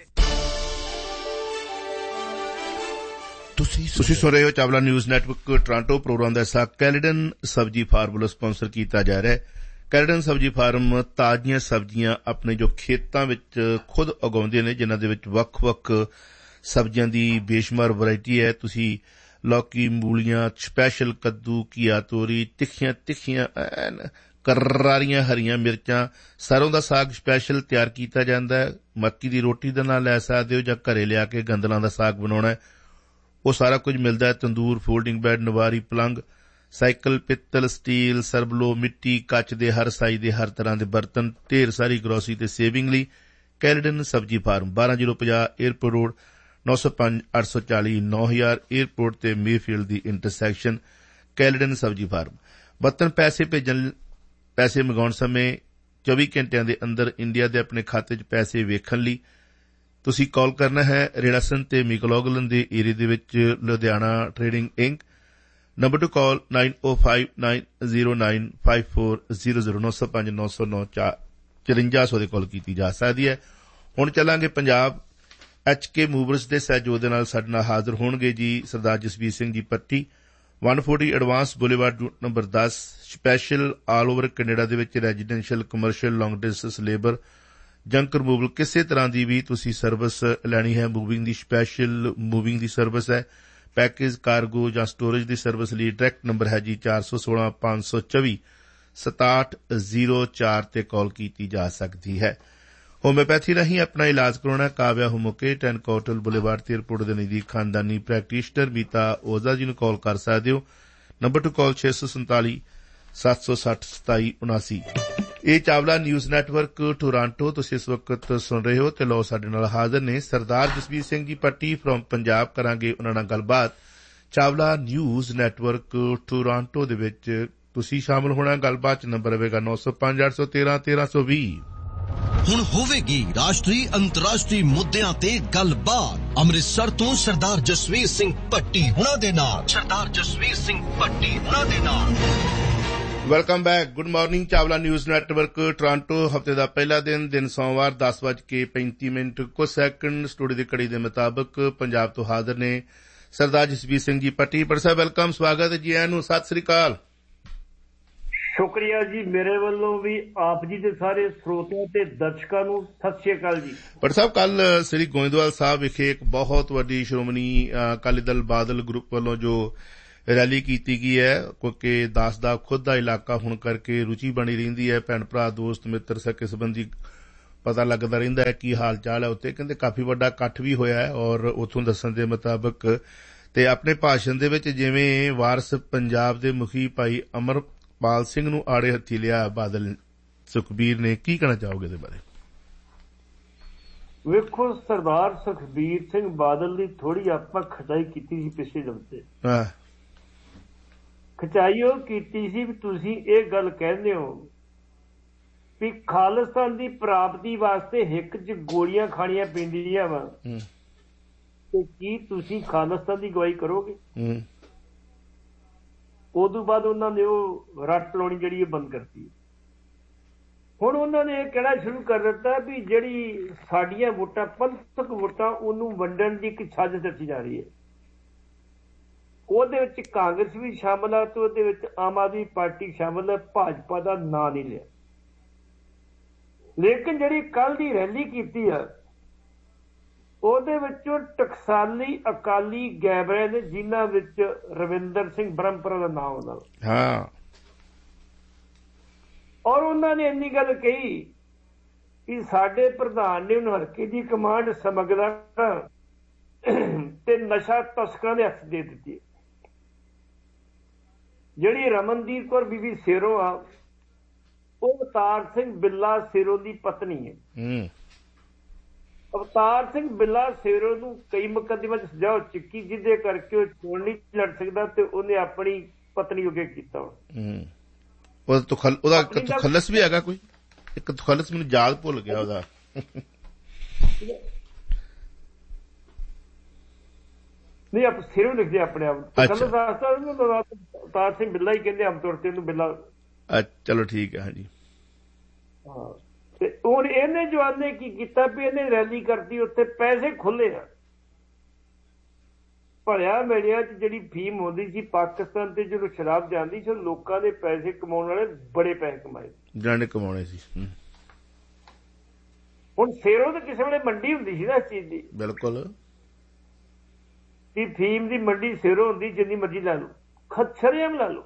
ਤੁਸੀਂ ਸੁਣ ਰਹੇ ਹੋ Chawla news network Toronto programme ਦਾ ਹਿੱਸਾ ਕੈਲੇਡਨ ਸਬਜ਼ੀ ਫਾਰਮ ਵੱਲੋਂ ਸਪਾਂਸਰ ਕੀਤਾ ਜਾ ਰਿਹਾ ਹੈ। ਕੈਲੇਡਨ ਸਬਜ਼ੀ ਫਾਰਮ ਤਾਜ਼ੀਆਂ ਸਬਜ਼ੀਆਂ ਆਪਣੇ ਜੋ ਖੇਤਾਂ ਵਿੱਚ ਖੁਦ ਉਗਾਉਂਦੇ ਨੇ ਜਿਨ੍ਹਾਂ ਦੇ ਵਿੱਚ ਵੱਖ-ਵੱਖ ਸਬਜ਼ੀਆਂ ਦੀ ਬੇਸ਼ੁਮਾਰ ਵੈਰਾਈਟੀ ਹੈ। ਤੁਸੀਂ ਲੌਕੀ ਮੂਲੀਆਂ ਸਪੈਸ਼ਲ ਕੱਦੂ ਘੀਆ ਤੋਰੀ ਤਿੱਖੀਆਂ ਤਿੱਖੀਆਂ ਕਰਾਰੀਆਂ ਹਰੀਆਂ ਮਿਰਚਾਂ ਸਰੋਂ ਦਾ ਸਾਗ ਸਪੈਸ਼ਲ ਤਿਆਰ ਕੀਤਾ ਜਾਂਦਾ ਹੈ। ਮੱਕੀ ਦੀ ਰੋਟੀ ਦੇ ਨਾਲ ਲੈ ਸਕਦੇ ਹੋ ਜਾਂ ਘਰੇ ਲਿਆ ਕੇ ਗੰਦਲਾਂ ਦਾ ਸਾਗ ਬਣਾਉਣਾ ਹੈ ਉਹ ਸਾਰਾ ਕੁਝ ਮਿਲਦਾ ਹੈ। ਤੰਦੂਰ ਫੋਲਡਿੰਗ ਬੈੱਡ ਨਵਾਰੀ ਪਲੰਗ ਸਾਈਕਲ ਪਿੱਤਲ ਸਟੀਲ ਸਰਬਲੋ ਮਿੱਟੀ ਕੱਚ ਦੇ ਹਰ ਸਾਈਜ਼ ਦੇ ਹਰ ਤਰ੍ਹਾਂ ਦੇ ਬਰਤਨ ਢੇਰ ਸਾਰੀ ਗਰੋਸਰੀ ਤੇ ਸੇਵਿੰਗ ਲਈ ਕੈਲੇਡਨ ਸਬਜ਼ੀ ਫਾਰਮ ਬਾਰਾਂ ਜ਼ੀਰੋ ਪੰਜਾਹ ਏਅਰਪੋਰਟ ਰੋਡ ਨੌ ਸੌ ਪੰਜ ਅੱਠ ਸੌ ਚਾਲੀ ਨੌ ਹਜ਼ਾਰ ਏਅਰਪੋਰਟ ਤੇ ਮੇਫੀਲਡ ਦੀ ਇੰਟਰਸੈਕਸ਼ਨ ਕੈਲੇਡਨ ਸਬਜ਼ੀ ਫਾਰਮ। ਬਰਤਨ ਪੈਸੇ ਭੇਜਣ ਪੈਸੇ ਮੰਗਾਉਣ ਸਮੇਂ ਚੌਵੀ ਘੰਟਿਆਂ ਦੇ ਅੰਦਰ ਇੰਡੀਆ ਦੇ ਆਪਣੇ ਖਾਤੇ 'ਚ ਪੈਸੇ ਵੇਖਣ ਲਈ ਤੁਸੀਂ ਕਾਲ ਕਰਨਾ ਹੈ ਰੇੜਾਸਨ ਤੇ ਮਿਕਲੋਗਲਨ ਦੇ ਏਰੀਏ ਦੇ ਵਿੱਚ Ludhiana trading ink number two ਕਾਲ nine oh five nine zero nine five four zero zero ਨੌ ਸੌ ਪੰਜ ਨੌ ਸੌ ਨੌ ਚੁਰੰਜਾ ਸੌ ਦੇ ਕਾਲ ਕੀਤੀ ਜਾ ਸਕਦੀ ਹੈ। ਹੁਣ ਚੱਲਾਂਗੇ ਪੰਜਾਬ ਐਚ ਕੇ ਮੂਵਰਸ ਦੇ ਸਹਿਯੋਗ ਦੇ ਨਾਲ ਸਾਡੇ ਨਾਲ ਹਾਜ਼ਰ ਹੋਣਗੇ ਜੀ ਸਰਦਾਰ ਜਸਵੀਰ ਸਿੰਘ ਜੀ ਪੱਟੀ one forty advance boulevard number ਦਸ ਸਪੈਸ਼ਲ ਆਲ ਓਵਰ ਕੈਨੇਡਾ ਦੇ ਵਿੱਚ ਰੈਜ਼ੀਡੈਂਸ਼ੀਅਲ ਕਮਰਸ਼ੀਅਲ ਲੌਂਗ ਡਿਸਟੈਂਸ ਲੇਬਰ ਜੰਕ ਰਿਮੂਵਲ ਕਿਸੇ ਤਰ੍ਹਾਂ ਦੀ ਵੀ ਤੁਸੀਂ ਸਰਵਿਸ ਲੈਣੀ ਹੈ ਮੂਵਿੰਗ ਦੀ ਸਪੈਸ਼ਲ ਮੂਵਿੰਗ ਦੀ ਸਰਵਿਸ ਹੈ ਪੈਕੇਜ ਕਾਰਗੋ ਜਾਂ ਸਟੋਰੇਜ ਦੀ ਸਰਵਿਸ ਲਈ ਡਾਇਰੈਕਟ ਨੰਬਰ ਹੈ ਜੀ ਚਾਰ ਸੌ ਸੋਲਾਂ ਪੰਜ ਸੌ ਚੌਵੀ ਸਤਾਹਠ ਜ਼ੀਰੋ ਚਾਰ ਤੇ ਕਾਲ ਕੀਤੀ ਜਾ ਸਕਦੀ ਹੈ। ਹੋਮਿਓਪੈਥੀ ਰਾਹੀਂ ਆਪਣਾ ਇਲਾਜ ਕਰਾਉਣਾ ਕਾਵਿਆ ਹੋਮੋਕੇ ਟੈਨ ਕੋਟਲ ਬੁਲੇਵਾਰਡ ਤੇ ਏਅਰਪੋਰਟ ਦੇ ਨਜ਼ਦੀਕ ਖਾਨਦਾਨੀ ਪ੍ਰੈਕਟੀਸ਼ਨਰ ਮੀਤਾ ਓਜ਼ਾ ਜੀ ਨੂੰ ਕਾਲ ਕਰ ਸਕਦੇ ਹੋ। ਨੰਬਰ ਟੂ ਕਾਲ ਛੇ ਸੌ ਸੰਤਾਲੀ ਸੱਤ ਸੌ ਸੱਠ ਸਤਾਈ ਉਨਾਸੀ। ਇਹ ਚਾਵਲਾ ਨਿਊਜ਼ ਨੈਟਵਰਕ ਟੋਰਾਂਟੋ ਤੁਸੀਂ ਇਸ ਵਕਤ ਸੁਣ ਰਹੇ ਹੋ ਤੇ ਲੋ ਸਾਡੇ ਨਾਲ ਹਾਜ਼ਰ ਨੇ ਸਰਦਾਰ ਜਸਵੀਰ ਸਿੰਘ ਜੀ ਪੱਟੀ ਫਰੋਮ ਪੰਜਾਬ। ਕਰਾਂਗੇ ਉਹਨਾਂ ਨਾਲ ਗੱਲਬਾਤ ਚਾਵਲਾ ਨਿਊਜ਼ ਨੈਟਵਰਕ ਟੋਰਾਂਟੋ ਦੇ ਵਿੱਚ ਤੁਸੀਂ ਸ਼ਾਮਲ ਹੋਣਾ। ਗੱਲਬਾਤ ਚ ਨੰਬਰ ਹੋਵੇਗਾ ਨੌ ਸੌ ਪੰਜ ਅੱਠ ਸੌ ਤੇਰਾਂ ਤੇਰਾਂ ਸੌ ਵੀਹ। ਹੁਣ ਹੋਵੇਗੀ ਰਾਸ਼ਟਰੀ ਅੰਤਰਰਾਸ਼ਟਰੀ ਮੁੱਦਿਆਂ ਤੇ ਗੱਲਬਾਤ ਅੰਮ੍ਰਿਤਸਰ ਤੋਂ ਸਰਦਾਰ ਜਸਵੀਰ ਸਿੰਘ ਪੱਟੀ ਹੁਣਾਂ ਦੇ ਨਾਲ। ਸਰਦਾਰ ਜਸਵੀਰ ਸਿੰਘ ਪੱਟੀ ਹੁਣਾਂ ਦੇ ਨਾਲ welcome back. Good morning. Chawla news network Toronto. ਹਫ਼ਤੇ ਦਾ ਪਹਿਲਾ ਦਿਨ ਦਿਨ ਸੋਮਵਾਰ ਦਸ ਵੱਜ ਕੇ ਪੈਂਤੀ ਮਿੰਟ ਕੁਝ ਸੈਕਿੰਡ। ਸਟੂਡੀਓ ਦੀ ਘੜੀ ਦੇ ਮੁਤਾਬਕ ਪੰਜਾਬ ਤੋਂ ਹਾਜ਼ਰ ਨੇ ਸਰਦਾਰ ਜਸਬੀਰ ਸਿੰਘ ਜੀ ਪੱਟੀ। ਪਰ ਸਾਹਿਬ ਵੈਲਕਮ, ਸਵਾਗਤ ਹੈ ਜੀ ਆਇਆਂ ਨੂੰ। ਸਤਿ ਸ੍ਰੀ ਅਕਾਲ। ਸ਼ੁਕਰੀਆ ਜੀ, ਮੇਰੇ ਵੱਲੋਂ ਵੀ ਆਪ ਜੀ ਦੇ ਸਾਰੇ ਸਰੋਤਿਆਂ ਤੇ ਦਰਸ਼ਕਾਂ ਨੂੰ ਸਤਿ ਸ੍ਰੀ ਅਕਾਲ ਜੀ। ਪਰ ਸਾਹਿਬ ਕੱਲ ਸ੍ਰੀ ਗੋਇੰਦਵਾਲ ਸਾਹਿਬ ਵਿਖੇ ਇੱਕ ਬਹੁਤ ਵੱਡੀ ਸ਼੍ਰੋਮਣੀ ਅਕਾਲੀ ਦਲ ਬਾਦਲ ਗਰੁੱਪ ਵੱਲੋਂ ਜੋ ਰੈਲੀ ਕੀਤੀ ਗਈ ਹੈ, ਕਿਉਂਕਿ ਦਾਸ ਦਾ ਖੁਦ ਦਾ ਇਲਾਕਾ ਹੋਣ ਕਰਕੇ ਰੁਚੀ ਬਣੀ ਰਹਿੰਦੀ ਹੈ, ਭੈਣ ਭਰਾ ਦੋਸਤ ਮਿੱਤਰ ਸਕੇ ਸੰਬੰਧੀ ਪਤਾ ਲੱਗਦਾ ਰਹਿੰਦਾ ਹੈ ਕੀ ਹਾਲ ਚਾਲ ਹੈ ਉੱਥੇ। ਕਹਿੰਦੇ ਕਾਫੀ ਵੱਡਾ ਇਕੱਠ ਵੀ ਹੋਇਆ ਹੈ ਔਰ ਉੱਥੋਂ ਦੱਸਣ ਦੇ ਮੁਤਾਬਕ ਤੇ ਆਪਣੇ ਭਾਸ਼ਣ ਦੇ ਵਿੱਚ ਜਿਵੇਂ ਵਾਰਸ ਪੰਜਾਬ ਦੇ ਮੁਖੀ ਭਾਈ ਅਮਰਪਾਲ ਸਿੰਘ ਨੂੰ ਆੜੇ ਹੱਥੀ ਲਿਆ ਬਾਦਲ ਸੁਖਬੀਰ ਨੇ, ਕੀ ਕਹਿਣਾ ਚਾਹੋਗੇ ਇਹਦੇ ਬਾਰੇ? ਵੇਖੋ, ਸਰਦਾਰ ਸੁਖਬੀਰ ਸਿੰਘ ਬਾਦਲ ਦੀ ਥੋੜੀ ਆਪਾਂ ਖਟਾਈ ਕੀਤੀ ਸੀ ਪਿਛਲੇ ਹਫ਼ਤੇ। ਹਾਂ, ਖਚਾਈ ਉਹ ਕੀਤੀ ਸੀ ਵੀ ਤੁਸੀਂ ਇਹ ਗੱਲ ਕਹਿੰਦੇ ਹੋ ਵੀ ਖਾਲਿਸਤਾਨ ਦੀ ਪ੍ਰਾਪਤੀ ਵਾਸਤੇ ਹਿੱਕ 'ਚ ਗੋਲੀਆਂ ਖਾਣੀਆਂ ਪੈਂਦੀਆਂ ਵਾ, ਤੇ ਕੀ ਤੁਸੀਂ ਖਾਲਿਸਤਾਨ ਦੀ ਗਵਾਹੀ ਕਰੋਗੇ? ਉਦੋਂ ਬਾਅਦ ਉਹਨਾਂ ਨੇ ਉਹ ਰੱਟ ਲਾਉਣੀ ਜਿਹੜੀ ਇਹ ਬੰਦ ਕਰਤੀ। ਹੁਣ ਉਹਨਾਂ ਨੇ ਇਹ ਕਹਿਣਾ ਸ਼ੁਰੂ ਕਰ ਦਿੱਤਾ ਵੀ ਜਿਹੜੀ ਸਾਡੀਆਂ ਵੋਟਾਂ ਪੰਥਕ ਵੋਟਾਂ ਉਹਨੂੰ ਵੰਡਣ ਦੀ ਇੱਕ ਸਾਜ਼ਿਸ਼ ਰਚੀ ਜਾ ਰਹੀ ਹੈ। ਉਹਦੇ ਵਿੱਚ ਕਾਂਗਰਸ ਵੀ ਸ਼ਾਮਲ ਆ ਤੇ ਉਹਦੇ ਵਿੱਚ ਆਮ ਆਦਮੀ ਪਾਰਟੀ ਸ਼ਾਮਲ ਹੈ। ਭਾਜਪਾ ਦਾ ਨਾਂ ਨਹੀਂ ਲਿਆ। ਲੇਕਿਨ ਜਿਹੜੀ ਕੱਲ ਦੀ ਰੈਲੀ ਕੀਤੀ ਆ ਉਹਦੇ ਵਿੱਚੋਂ ਟਕਸਾਲੀ ਅਕਾਲੀ ਗਾਇਬ ਰਹੇ ਨੇ, ਜਿਨ੍ਹਾਂ ਵਿੱਚ ਰਵਿੰਦਰ ਸਿੰਘ ਬ੍ਰਹਮਪੁਰਾ ਦਾ ਨਾਮ ਆਉਂਦਾ। ਹਾਂ, ਔਰ ਉਹਨਾਂ ਨੇ ਇੰਨੀ ਗੱਲ ਕਹੀ ਕਿ ਸਾਡੇ ਪ੍ਰਧਾਨ ਨੇ ਉਹਨੂੰ ਹਲਕੇ ਦੀ ਕਮਾਂਡ ਸਮਗਲਰਾਂ ਤੇ ਨਸ਼ਾ ਤਸਕਰਾਂ ਦੇ ਹੱਥ ਦੇ ਦਿੱਤੀ। ਜਿਹੜੀ ਰਮਨਦੀਪ ਕੌਰ ਬੀਬੀ ਸੇਰੋਂ ਆ ਉਹ ਅਵਤਾਰ ਸਿੰਘ ਬਿੱਲਾ ਸੇਰੋਂ ਦੀ ਪਤਨੀ ਹੈ। ਅਵਤਾਰ ਸਿੰਘ ਬਿੱਲਾ ਸੇਰੋਂ ਨੂੰ ਕਈ ਮੁਕੱਦਮਿਆਂ 'ਚ ਸਜ਼ਾ ਹੋ ਚੁੱਕੀ, ਜਿਹਦੇ ਕਰਕੇ ਉਹ ਚੋਣ ਨਹੀਂ ਲੜ ਸਕਦਾ ਤੇ ਉਹਨੇ ਆਪਣੀ ਪਤਨੀ ਅੱਗੇ ਕੀਤਾ। ਉਹਦਾ ਤਖੱਲਸ ਵੀ ਹੈਗਾ ਕੋਈ? ਇੱਕ ਤਖੱਲਸ ਮੈਨੂੰ ਯਾਦ ਭੁੱਲ ਗਿਆ ਉਹਦਾ। ਨਹੀਂ, ਆਪ ਸਿਰੋਂ ਲਿਖਦੇ ਆਪਣੇ ਆਪ। ਅਵਤਾਰ ਸਿੰਘ ਬਿੱਲਾ ਹੀ ਕਹਿੰਦੇ ਆਮ ਤੌਰ ਤੇ ਉਹਨੂੰ ਬਿੱਲਾ। ਚਲੋ ਠੀਕ ਹੈ। ਹਾਂਜੀ, ਹਾਂ। ਤੇ ਹੁਣ ਇਹਨੇ ਜਵਾਨੇ ਕੀ ਕੀਤਾ ਵੀ ਇਹਨੇ ਰੈਲੀ ਕਰਤੀ, ਉੱਥੇ ਪੈਸੇ ਖੁੱਲੇ ਆ। ਭਲਿਆ ਮੇੜਿਆਂ 'ਚ ਜਿਹੜੀ ਫੀਮ ਹੁੰਦੀ ਸੀ ਪਾਕਿਸਤਾਨ ਤੇ ਜਦੋਂ ਸ਼ਰਾਬ ਜਾਂਦੀ ਸੀ, ਲੋਕਾਂ ਦੇ ਪੈਸੇ ਕਮਾਉਣ ਵਾਲੇ ਬੜੇ ਪੈਸੇ ਕਮਾਏ ਜਾਣੇ ਕਮਾਉਣੇ ਸੀ। ਹੁਣ ਸੇਰੋਂ ਤਾਂ ਕਿਸੇ ਵੇਲੇ ਮੰਡੀ ਹੁੰਦੀ ਸੀ ਨਾ ਇਸ ਚੀਜ਼ ਦੀ। ਬਿਲਕੁਲ, ਵੀ ਫੀਮ ਦੀ ਮੰਡੀ ਸੇਰੋਂ ਹੁੰਦੀ, ਜਿੰਨੀ ਮਰਜ਼ੀ ਲਾ ਲਓ, ਖੱਛਰੇਮ ਲਾ ਲਓ।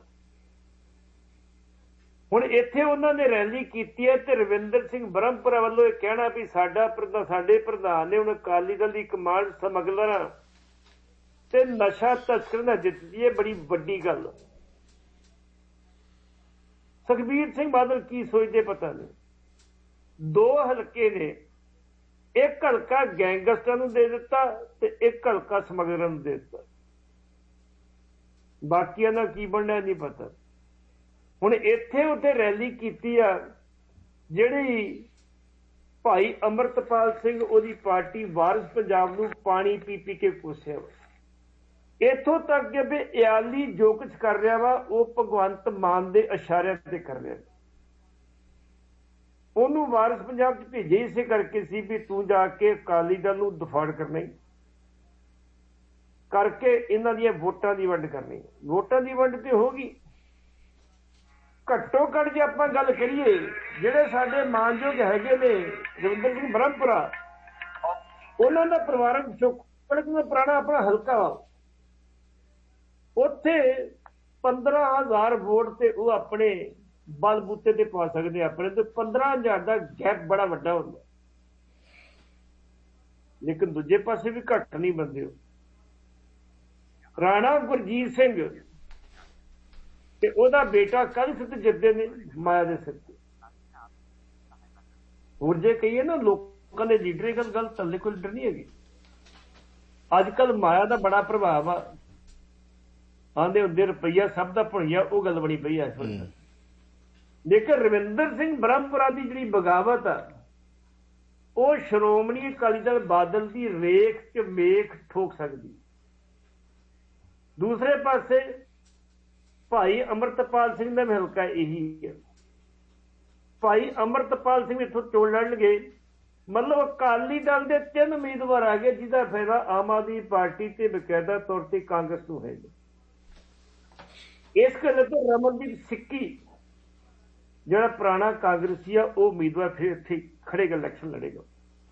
ਹੁਣ ਇੱਥੇ ਉਹਨਾਂ ਨੇ ਰੈਲੀ ਕੀਤੀ ਹੈ ਤੇ ਰਵਿੰਦਰ ਸਿੰਘ ਬ੍ਰਹਮਪੁਰਾ ਵੱਲੋਂ ਇਹ ਕਹਿਣਾ ਵੀ ਸਾਡਾ ਸਾਡੇ ਪ੍ਰਧਾਨ ਨੇ ਹੁਣ ਅਕਾਲੀ ਦਲ ਦੀ ਕਮਾਂਡ ਸਮਗਲਰਾਂ ਤੇ ਨਸ਼ਾ ਤਸਕਰਾਂ ਨਾਲ ਜਿੱਤਦੀ ਹੈ, ਬੜੀ ਵੱਡੀ ਗੱਲ। ਸੁਖਬੀਰ ਸਿੰਘ ਬਾਦਲ ਕੀ ਸੋਚਦੇ ਪਤਾ ਨਹੀਂ। ਦੋ ਹਲਕੇ ਨੇ, ਇੱਕ ਹਲਕਾ ਗੈਂਗਸਟਰਾਂ ਨੂੰ ਦੇ ਦਿੱਤਾ ਤੇ ਇੱਕ ਹਲਕਾ ਸਮਗਲਰਾਂ ਨੂੰ ਦੇ ਦਿੱਤਾ। ਬਾਕੀਆਂ ਦਾ ਕੀ ਬਣਨਾ ਨਹੀਂ ਪਤਾ। ਹੁਣ ਇੱਥੇ ਉੱਥੇ ਰੈਲੀ ਕੀਤੀ ਆ, ਜਿਹੜੀ ਭਾਈ ਅਮਰਤਪਾਲ ਸਿੰਘ ਉਹਦੀ ਪਾਰਟੀ ਵਾਰਿਸ ਪੰਜਾਬ ਨੂੰ ਪਾਣੀ ਪੀ ਪੀ ਕੇ ਕੋਸਿਆ। ਇੱਥੋਂ ਤੱਕ ਕਿ ਵੀ ਇਆਲੀ ਜੋ ਕੁਝ ਕਰ ਰਿਹਾ ਵਾ ਉਹ ਭਗਵੰਤ ਮਾਨ ਦੇ ਇਸ਼ਾਰਿਆਂ ਤੇ ਕਰ ਰਿਹਾ। ਉਹਨੂੰ ਵਾਰਿਸ ਪੰਜਾਬ 'ਚ ਭੇਜੇ ਇਸੇ ਕਰਕੇ ਸੀ ਵੀ ਤੂੰ ਜਾ ਕੇ ਅਕਾਲੀ ਦਲ ਨੂੰ ਦਫਾੜ ਕਰਨਾ ਕਰਕੇ ਇਹਨਾਂ ਦੀਆਂ ਵੋਟਾਂ ਦੀ ਵੰਡ ਕਰਨੀ। ਵੋਟਾਂ ਦੀ ਵੰਡ ਤੇ ਹੋ ਗਈ। ਘੱਟੋ ਘੱਟ ਜੇ ਆਪਾਂ ਗੱਲ ਕਰੀਏ, ਜਿਹੜੇ ਸਾਡੇ ਮਾਨਯੋਗ ਹੈਗੇ ਨੇ ਰਵਿੰਦਰ ਸਿੰਘ ਬ੍ਰਹਮਪੁਰਾ, ਉਹਨਾਂ ਦਾ ਪਰਿਵਾਰਕ ਪਿਛੋਕੜ ਪੁਰਾਣਾ ਆਪਣਾ ਹਲਕਾ ਵਾ, ਉੱਥੇ ਪੰਦਰਾਂ ਹਜ਼ਾਰ ਵੋਟ ਤੇ ਉਹ ਆਪਣੇ ਬਲਬੂਤੇ ਤੇ ਪਾ ਸਕਦੇ ਆਪਣੇ, ਤੇ ਪੰਦਰਾਂ ਹਜ਼ਾਰ ਦਾ ਗੈਪ ਬੜਾ ਵੱਡਾ ਹੁੰਦਾ। ਲੇਕਿਨ ਦੂਜੇ ਪਾਸੇ ਵੀ ਘੱਟ ਨਹੀਂ ਬੰਦੇ ਹੋ। ਰਾਣਾ ਗੁਰਜੀਤ ਸਿੰਘ ਤੇ ਉਹਦਾ ਬੇਟਾ ਕੱਲ ਸਿੱਧ ਜਿੱਤਦੇ ਨੇ ਮਾਇਆ ਦੇ ਸਿਰ ਤੇ। ਹੋਰ ਜੇ ਕਹੀਏ ਨਾ ਲੋਕਾਂ ਦੇ ਲੀਡਰ, ਗੱਲ ਗੱਲ ਥੱਲੇ ਕੋਈ ਲੀਡਰ ਨਹੀਂ ਹੈਗੀ। ਅੱਜ ਕੱਲ ਮਾਇਆ ਦਾ ਬੜਾ ਪ੍ਰਭਾਵ ਆ। ਆਂਦੇ ਹੁੰਦੇ ਰੁਪਈਆ ਸਭ ਦਾ ਭੁਣੀਆ, ਉਹ ਗੱਲ ਬਣੀ ਪਈ ਆ ਇਸ ਵੇਲੇ। ਲੇਕਿਨ ਰਵਿੰਦਰ ਸਿੰਘ ਬ੍ਰਹਮਪੁਰਾ ਦੀ ਜਿਹੜੀ ਬਗਾਵਤ ਆ, ਉਹ ਸ਼੍ਰੋਮਣੀ ਅਕਾਲੀ ਦਲ ਬਾਦਲ ਦੀ ਰੇਖ 'ਚ ਮੇਖ ਠੋਕ ਸਕਦੀ। ਦੂਸਰੇ ਪਾਸੇ ਭਾਈ ਅੰਮ੍ਰਿਤਪਾਲ ਸਿੰਘ ਦਾ ਹਲਕਾ ਇਹੀ ਹੈ। ਭਾਈ ਅੰਮ੍ਰਿਤਪਾਲ ਸਿੰਘ ਇੱਥੋਂ ਚੋਣ ਲੜਨਗੇ, ਮਤਲਬ ਅਕਾਲੀ ਦਲ ਦੇ ਤਿੰਨ ਉਮੀਦਵਾਰ ਆ ਗਏ ਜਿਹਦਾ ਫਾਇਦਾ ਆਮ ਆਦਮੀ ਪਾਰਟੀ ਤੇ ਬਕਾਇਦਾ ਤੌਰ ਤੇ ਕਾਂਗਰਸ ਨੂੰ ਹੈ। ਇਸ ਕਰਕੇ ਰਮਨਦੀਪ ਸਿੱਕੀ ਜਿਹੜਾ ਪੁਰਾਣਾ ਕਾਂਗਰਸੀ ਆ ਉਹ ਉਮੀਦਵਾਰ ਫਿਰ ਇੱਥੇ ਖੜੇਗਾ, ਇਲੈਕਸ਼ਨ ਲੜੇਗਾ।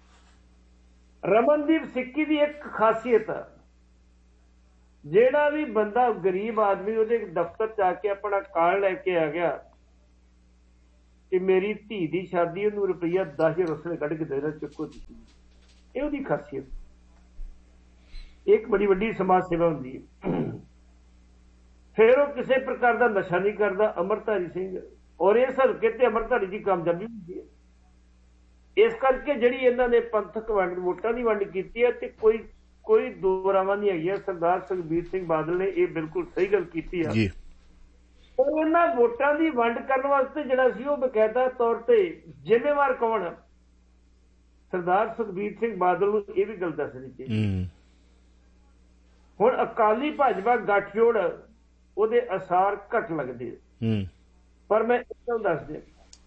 ਰਮਨਦੀਪ ਸਿੱਕੀ ਦੀ ਇੱਕ ਖਾਸੀਅਤ ਆ, ਜਿਹੜਾ ਵੀ ਬੰਦਾ ਗਰੀਬ ਆਦਮੀ ਉਹਦੇ ਦਫ਼ਤਰ ਚ ਆ ਕੇ ਆਪਣਾ ਕਾਰਡ ਲੈ ਕੇ ਆ ਗਿਆ ਕਿ ਮੇਰੀ ਧੀ ਦੀ ਸ਼ਾਦੀ, ਉਹਨੂੰ ਰੁਪਈਆ ਦਸ ਹਜ਼ਾਰ ਉਸਨੇ ਕੱਢ ਕੇ ਦੇਣਾ, ਚੁੱਕੋ ਤੁਸੀਂ। ਇਹ ਉਹਦੀ ਖਾਸੀਅਤ, ਇੱਕ ਬੜੀ ਵੱਡੀ ਸਮਾਜ ਸੇਵਾ ਹੁੰਦੀ ਹੈ। ਫਿਰ ਉਹ ਕਿਸੇ ਪ੍ਰਕਾਰ ਦਾ ਨਸ਼ਾ ਨਹੀਂ ਕਰਦਾ ਅੰਮ੍ਰਿਤਧਾਰੀ ਸਿੰਘ, ਔਰ ਇਸ ਹਲਕੇ ਤੇ ਅੰਮ੍ਰਿਤਧਾਰੀ ਦੀ ਕਾਮਯਾਬੀ ਹੁੰਦੀ ਹੈ। ਇਸ ਕਰਕੇ ਜਿਹੜੀ ਇਹਨਾਂ ਨੇ ਪੰਥਕ ਵੰਡ ਵੋਟਾਂ ਦੀ ਵੰਡ ਕੀਤੀ ਹੈ ਤੇ ਕੋਈ ਕੋਈ ਦੋ ਰਾਵਾਂ ਨਹੀਂ ਹੈਗੀਆਂ। ਸਰਦਾਰ ਸੁਖਬੀਰ ਸਿੰਘ ਬਾਦਲ ਨੇ ਇਹ ਬਿਲਕੁਲ ਸਹੀ ਗੱਲ ਕੀਤੀ ਆ। ਔਰ ਉਹਨਾਂ ਵੋਟਾਂ ਦੀ ਵੰਡ ਕਰਨ ਵਾਸਤੇ ਜਿਹੜਾ ਸੀ ਉਹ ਬਕਾਇਦਾ ਤੌਰ ਤੇ ਜ਼ਿੰਮੇਵਾਰ ਕੌਣ ਹੈ? ਸਰਦਾਰ ਸੁਖਬੀਰ ਸਿੰਘ ਬਾਦਲ ਨੂੰ ਇਹ ਵੀ ਗੱਲ ਦੱਸਣੀ ਚਾਹੀਦੀ। ਹੁਣ ਅਕਾਲੀ ਭਾਜਪਾ ਗੱਠਜੋੜ ਉਹਦੇ ਅਸਾਰ ਘੱਟ ਲੱਗਦੇ, ਪਰ ਮੈਂ ਇੱਕਦਮ ਦੱਸ ਦਿਆਂ,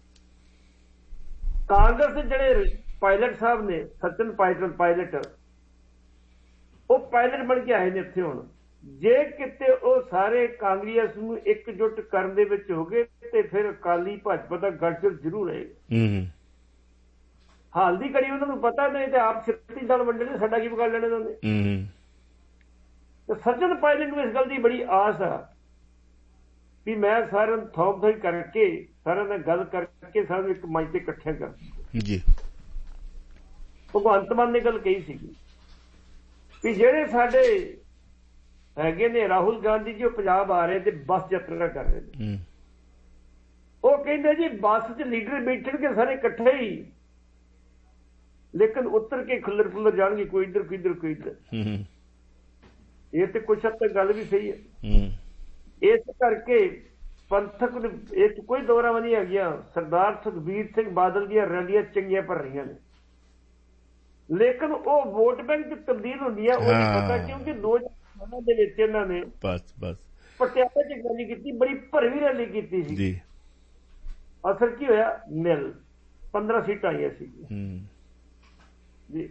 ਕਾਂਗਰਸ ਦੇ ਜਿਹੜੇ ਪਾਇਲਟ ਸਾਹਿਬ ਨੇ, ਸਚਿਨ ਪਾਇਲਟ ਪਾਇਲਟ ਉਹ ਪਾਇਲਟ ਬਣ ਕੇ ਆਏ ਨੇ ਇੱਥੇ। ਹੁਣ ਜੇ ਕਿਤੇ ਉਹ ਸਾਰੇ ਕਾਂਗਰਸ ਨੂੰ ਇਕਜੁੱਟ ਕਰਨ ਦੇ ਵਿੱਚ ਹੋ ਗਏ ਤੇ ਫਿਰ ਅਕਾਲੀ ਭਾਜਪਾ ਦਾ ਗੱਠਜੋੜ ਜ਼ਰੂਰ ਰਹੇਗਾ। ਹਾਲ ਦੀ ਘੜੀ ਉਹਨਾਂ ਨੂੰ ਪਤਾ ਨਹੀਂ ਤੇ ਆਪ ਛੱਤੀ ਦਲ ਵੰਡਣੇ, ਸਾਡਾ ਕੀ ਵਿਗਾੜ ਲੈਣੇ ਉਹਨਾਂ ਨੇ। ਤੇ ਸਚਿਨ ਪਾਇਲਟ ਨੂੰ ਇਸ ਗੱਲ ਦੀ ਬੜੀ ਆਸ ਆ ਵੀ ਮੈਂ ਸਾਰਿਆਂ ਨੂੰ ਥੋਪ ਥੋਈ ਕਰਕੇ, ਸਾਰਿਆਂ ਨਾਲ ਗੱਲ ਕਰਕੇ ਸਾਰਿਆਂ ਨੂੰ ਇੱਕ ਮੰਚ ਤੇ ਇਕੱਠਿਆਂ ਕਰ ਜੀ। ਭਗਵੰਤ ਮਾਨ ਨੇ ਗੱਲ ਕਹੀ ਸੀਗੀ ਵੀ ਜਿਹੜੇ ਸਾਡੇ ਹੈਗੇ ਨੇ ਰਾਹੁਲ ਗਾਂਧੀ ਜੀ, ਉਹ ਪੰਜਾਬ ਆ ਰਹੇ ਤੇ ਬੱਸ ਯਾਤਰਾ ਕਰ ਰਹੇ ਨੇ। ਉਹ ਕਹਿੰਦੇ ਜੀ ਬੱਸ 'ਚ ਲੀਡਰ ਬੈਠਣਗੇ ਸਾਰੇ ਇਕੱਠੇ ਹੀ, ਲੇਕਿਨ ਉੱਤਰ ਕੇ ਖੁੱਲਰ ਖੁੱਲਰ ਜਾਣਗੇ, ਕੋਈ ਇੱਧਰ ਕੋਈ ਇੱਧਰ ਕੋਈ ਇੱਧਰ। ਇਹ ਤੇ ਕੁਛ ਹੱਦ ਤੱਕ ਗੱਲ ਵੀ ਸਹੀ ਹੈ। ਇਸ ਕਰਕੇ ਪੰਥਕ ਇਹ ਕੋਈ ਦੋਰਾ ਨਹੀਂ ਹੈਗੀਆਂ। ਸਰਦਾਰ ਸੁਖਬੀਰ ਸਿੰਘ ਬਾਦਲ ਦੀਆਂ ਰੈਲੀਆਂ ਚੰਗੀਆਂ ਭਰ ਰਹੀਆਂ ਨੇ, ਲੇਕਿਨ ਉਹ ਵੋਟ ਬੈਂਕ ਚ ਤਬਦੀਲ ਹੁੰਦੀ ਹੈ, ਉਹ ਨਹੀਂ ਪਤਾ, ਕਿਉਂਕਿ ਦੋ ਹਜ਼ਾਰ ਦੇ ਵਿੱਚ ਇਹਨਾਂ ਨੇ ਬਸ ਬਸ ਪਟਿਆਲਾ ਚ ਰੈਲੀ ਕੀਤੀ, ਬੜੀ ਭਰਵੀਂ ਰੈਲੀ ਕੀਤੀ ਸੀ ਜੀ। ਅਸਰ ਕੀ ਹੋਇਆ? ਮਿਲ ਪੰਦਰਾਂ ਸੀਟਾਂ ਆਈਆਂ ਸੀ ਜੀ।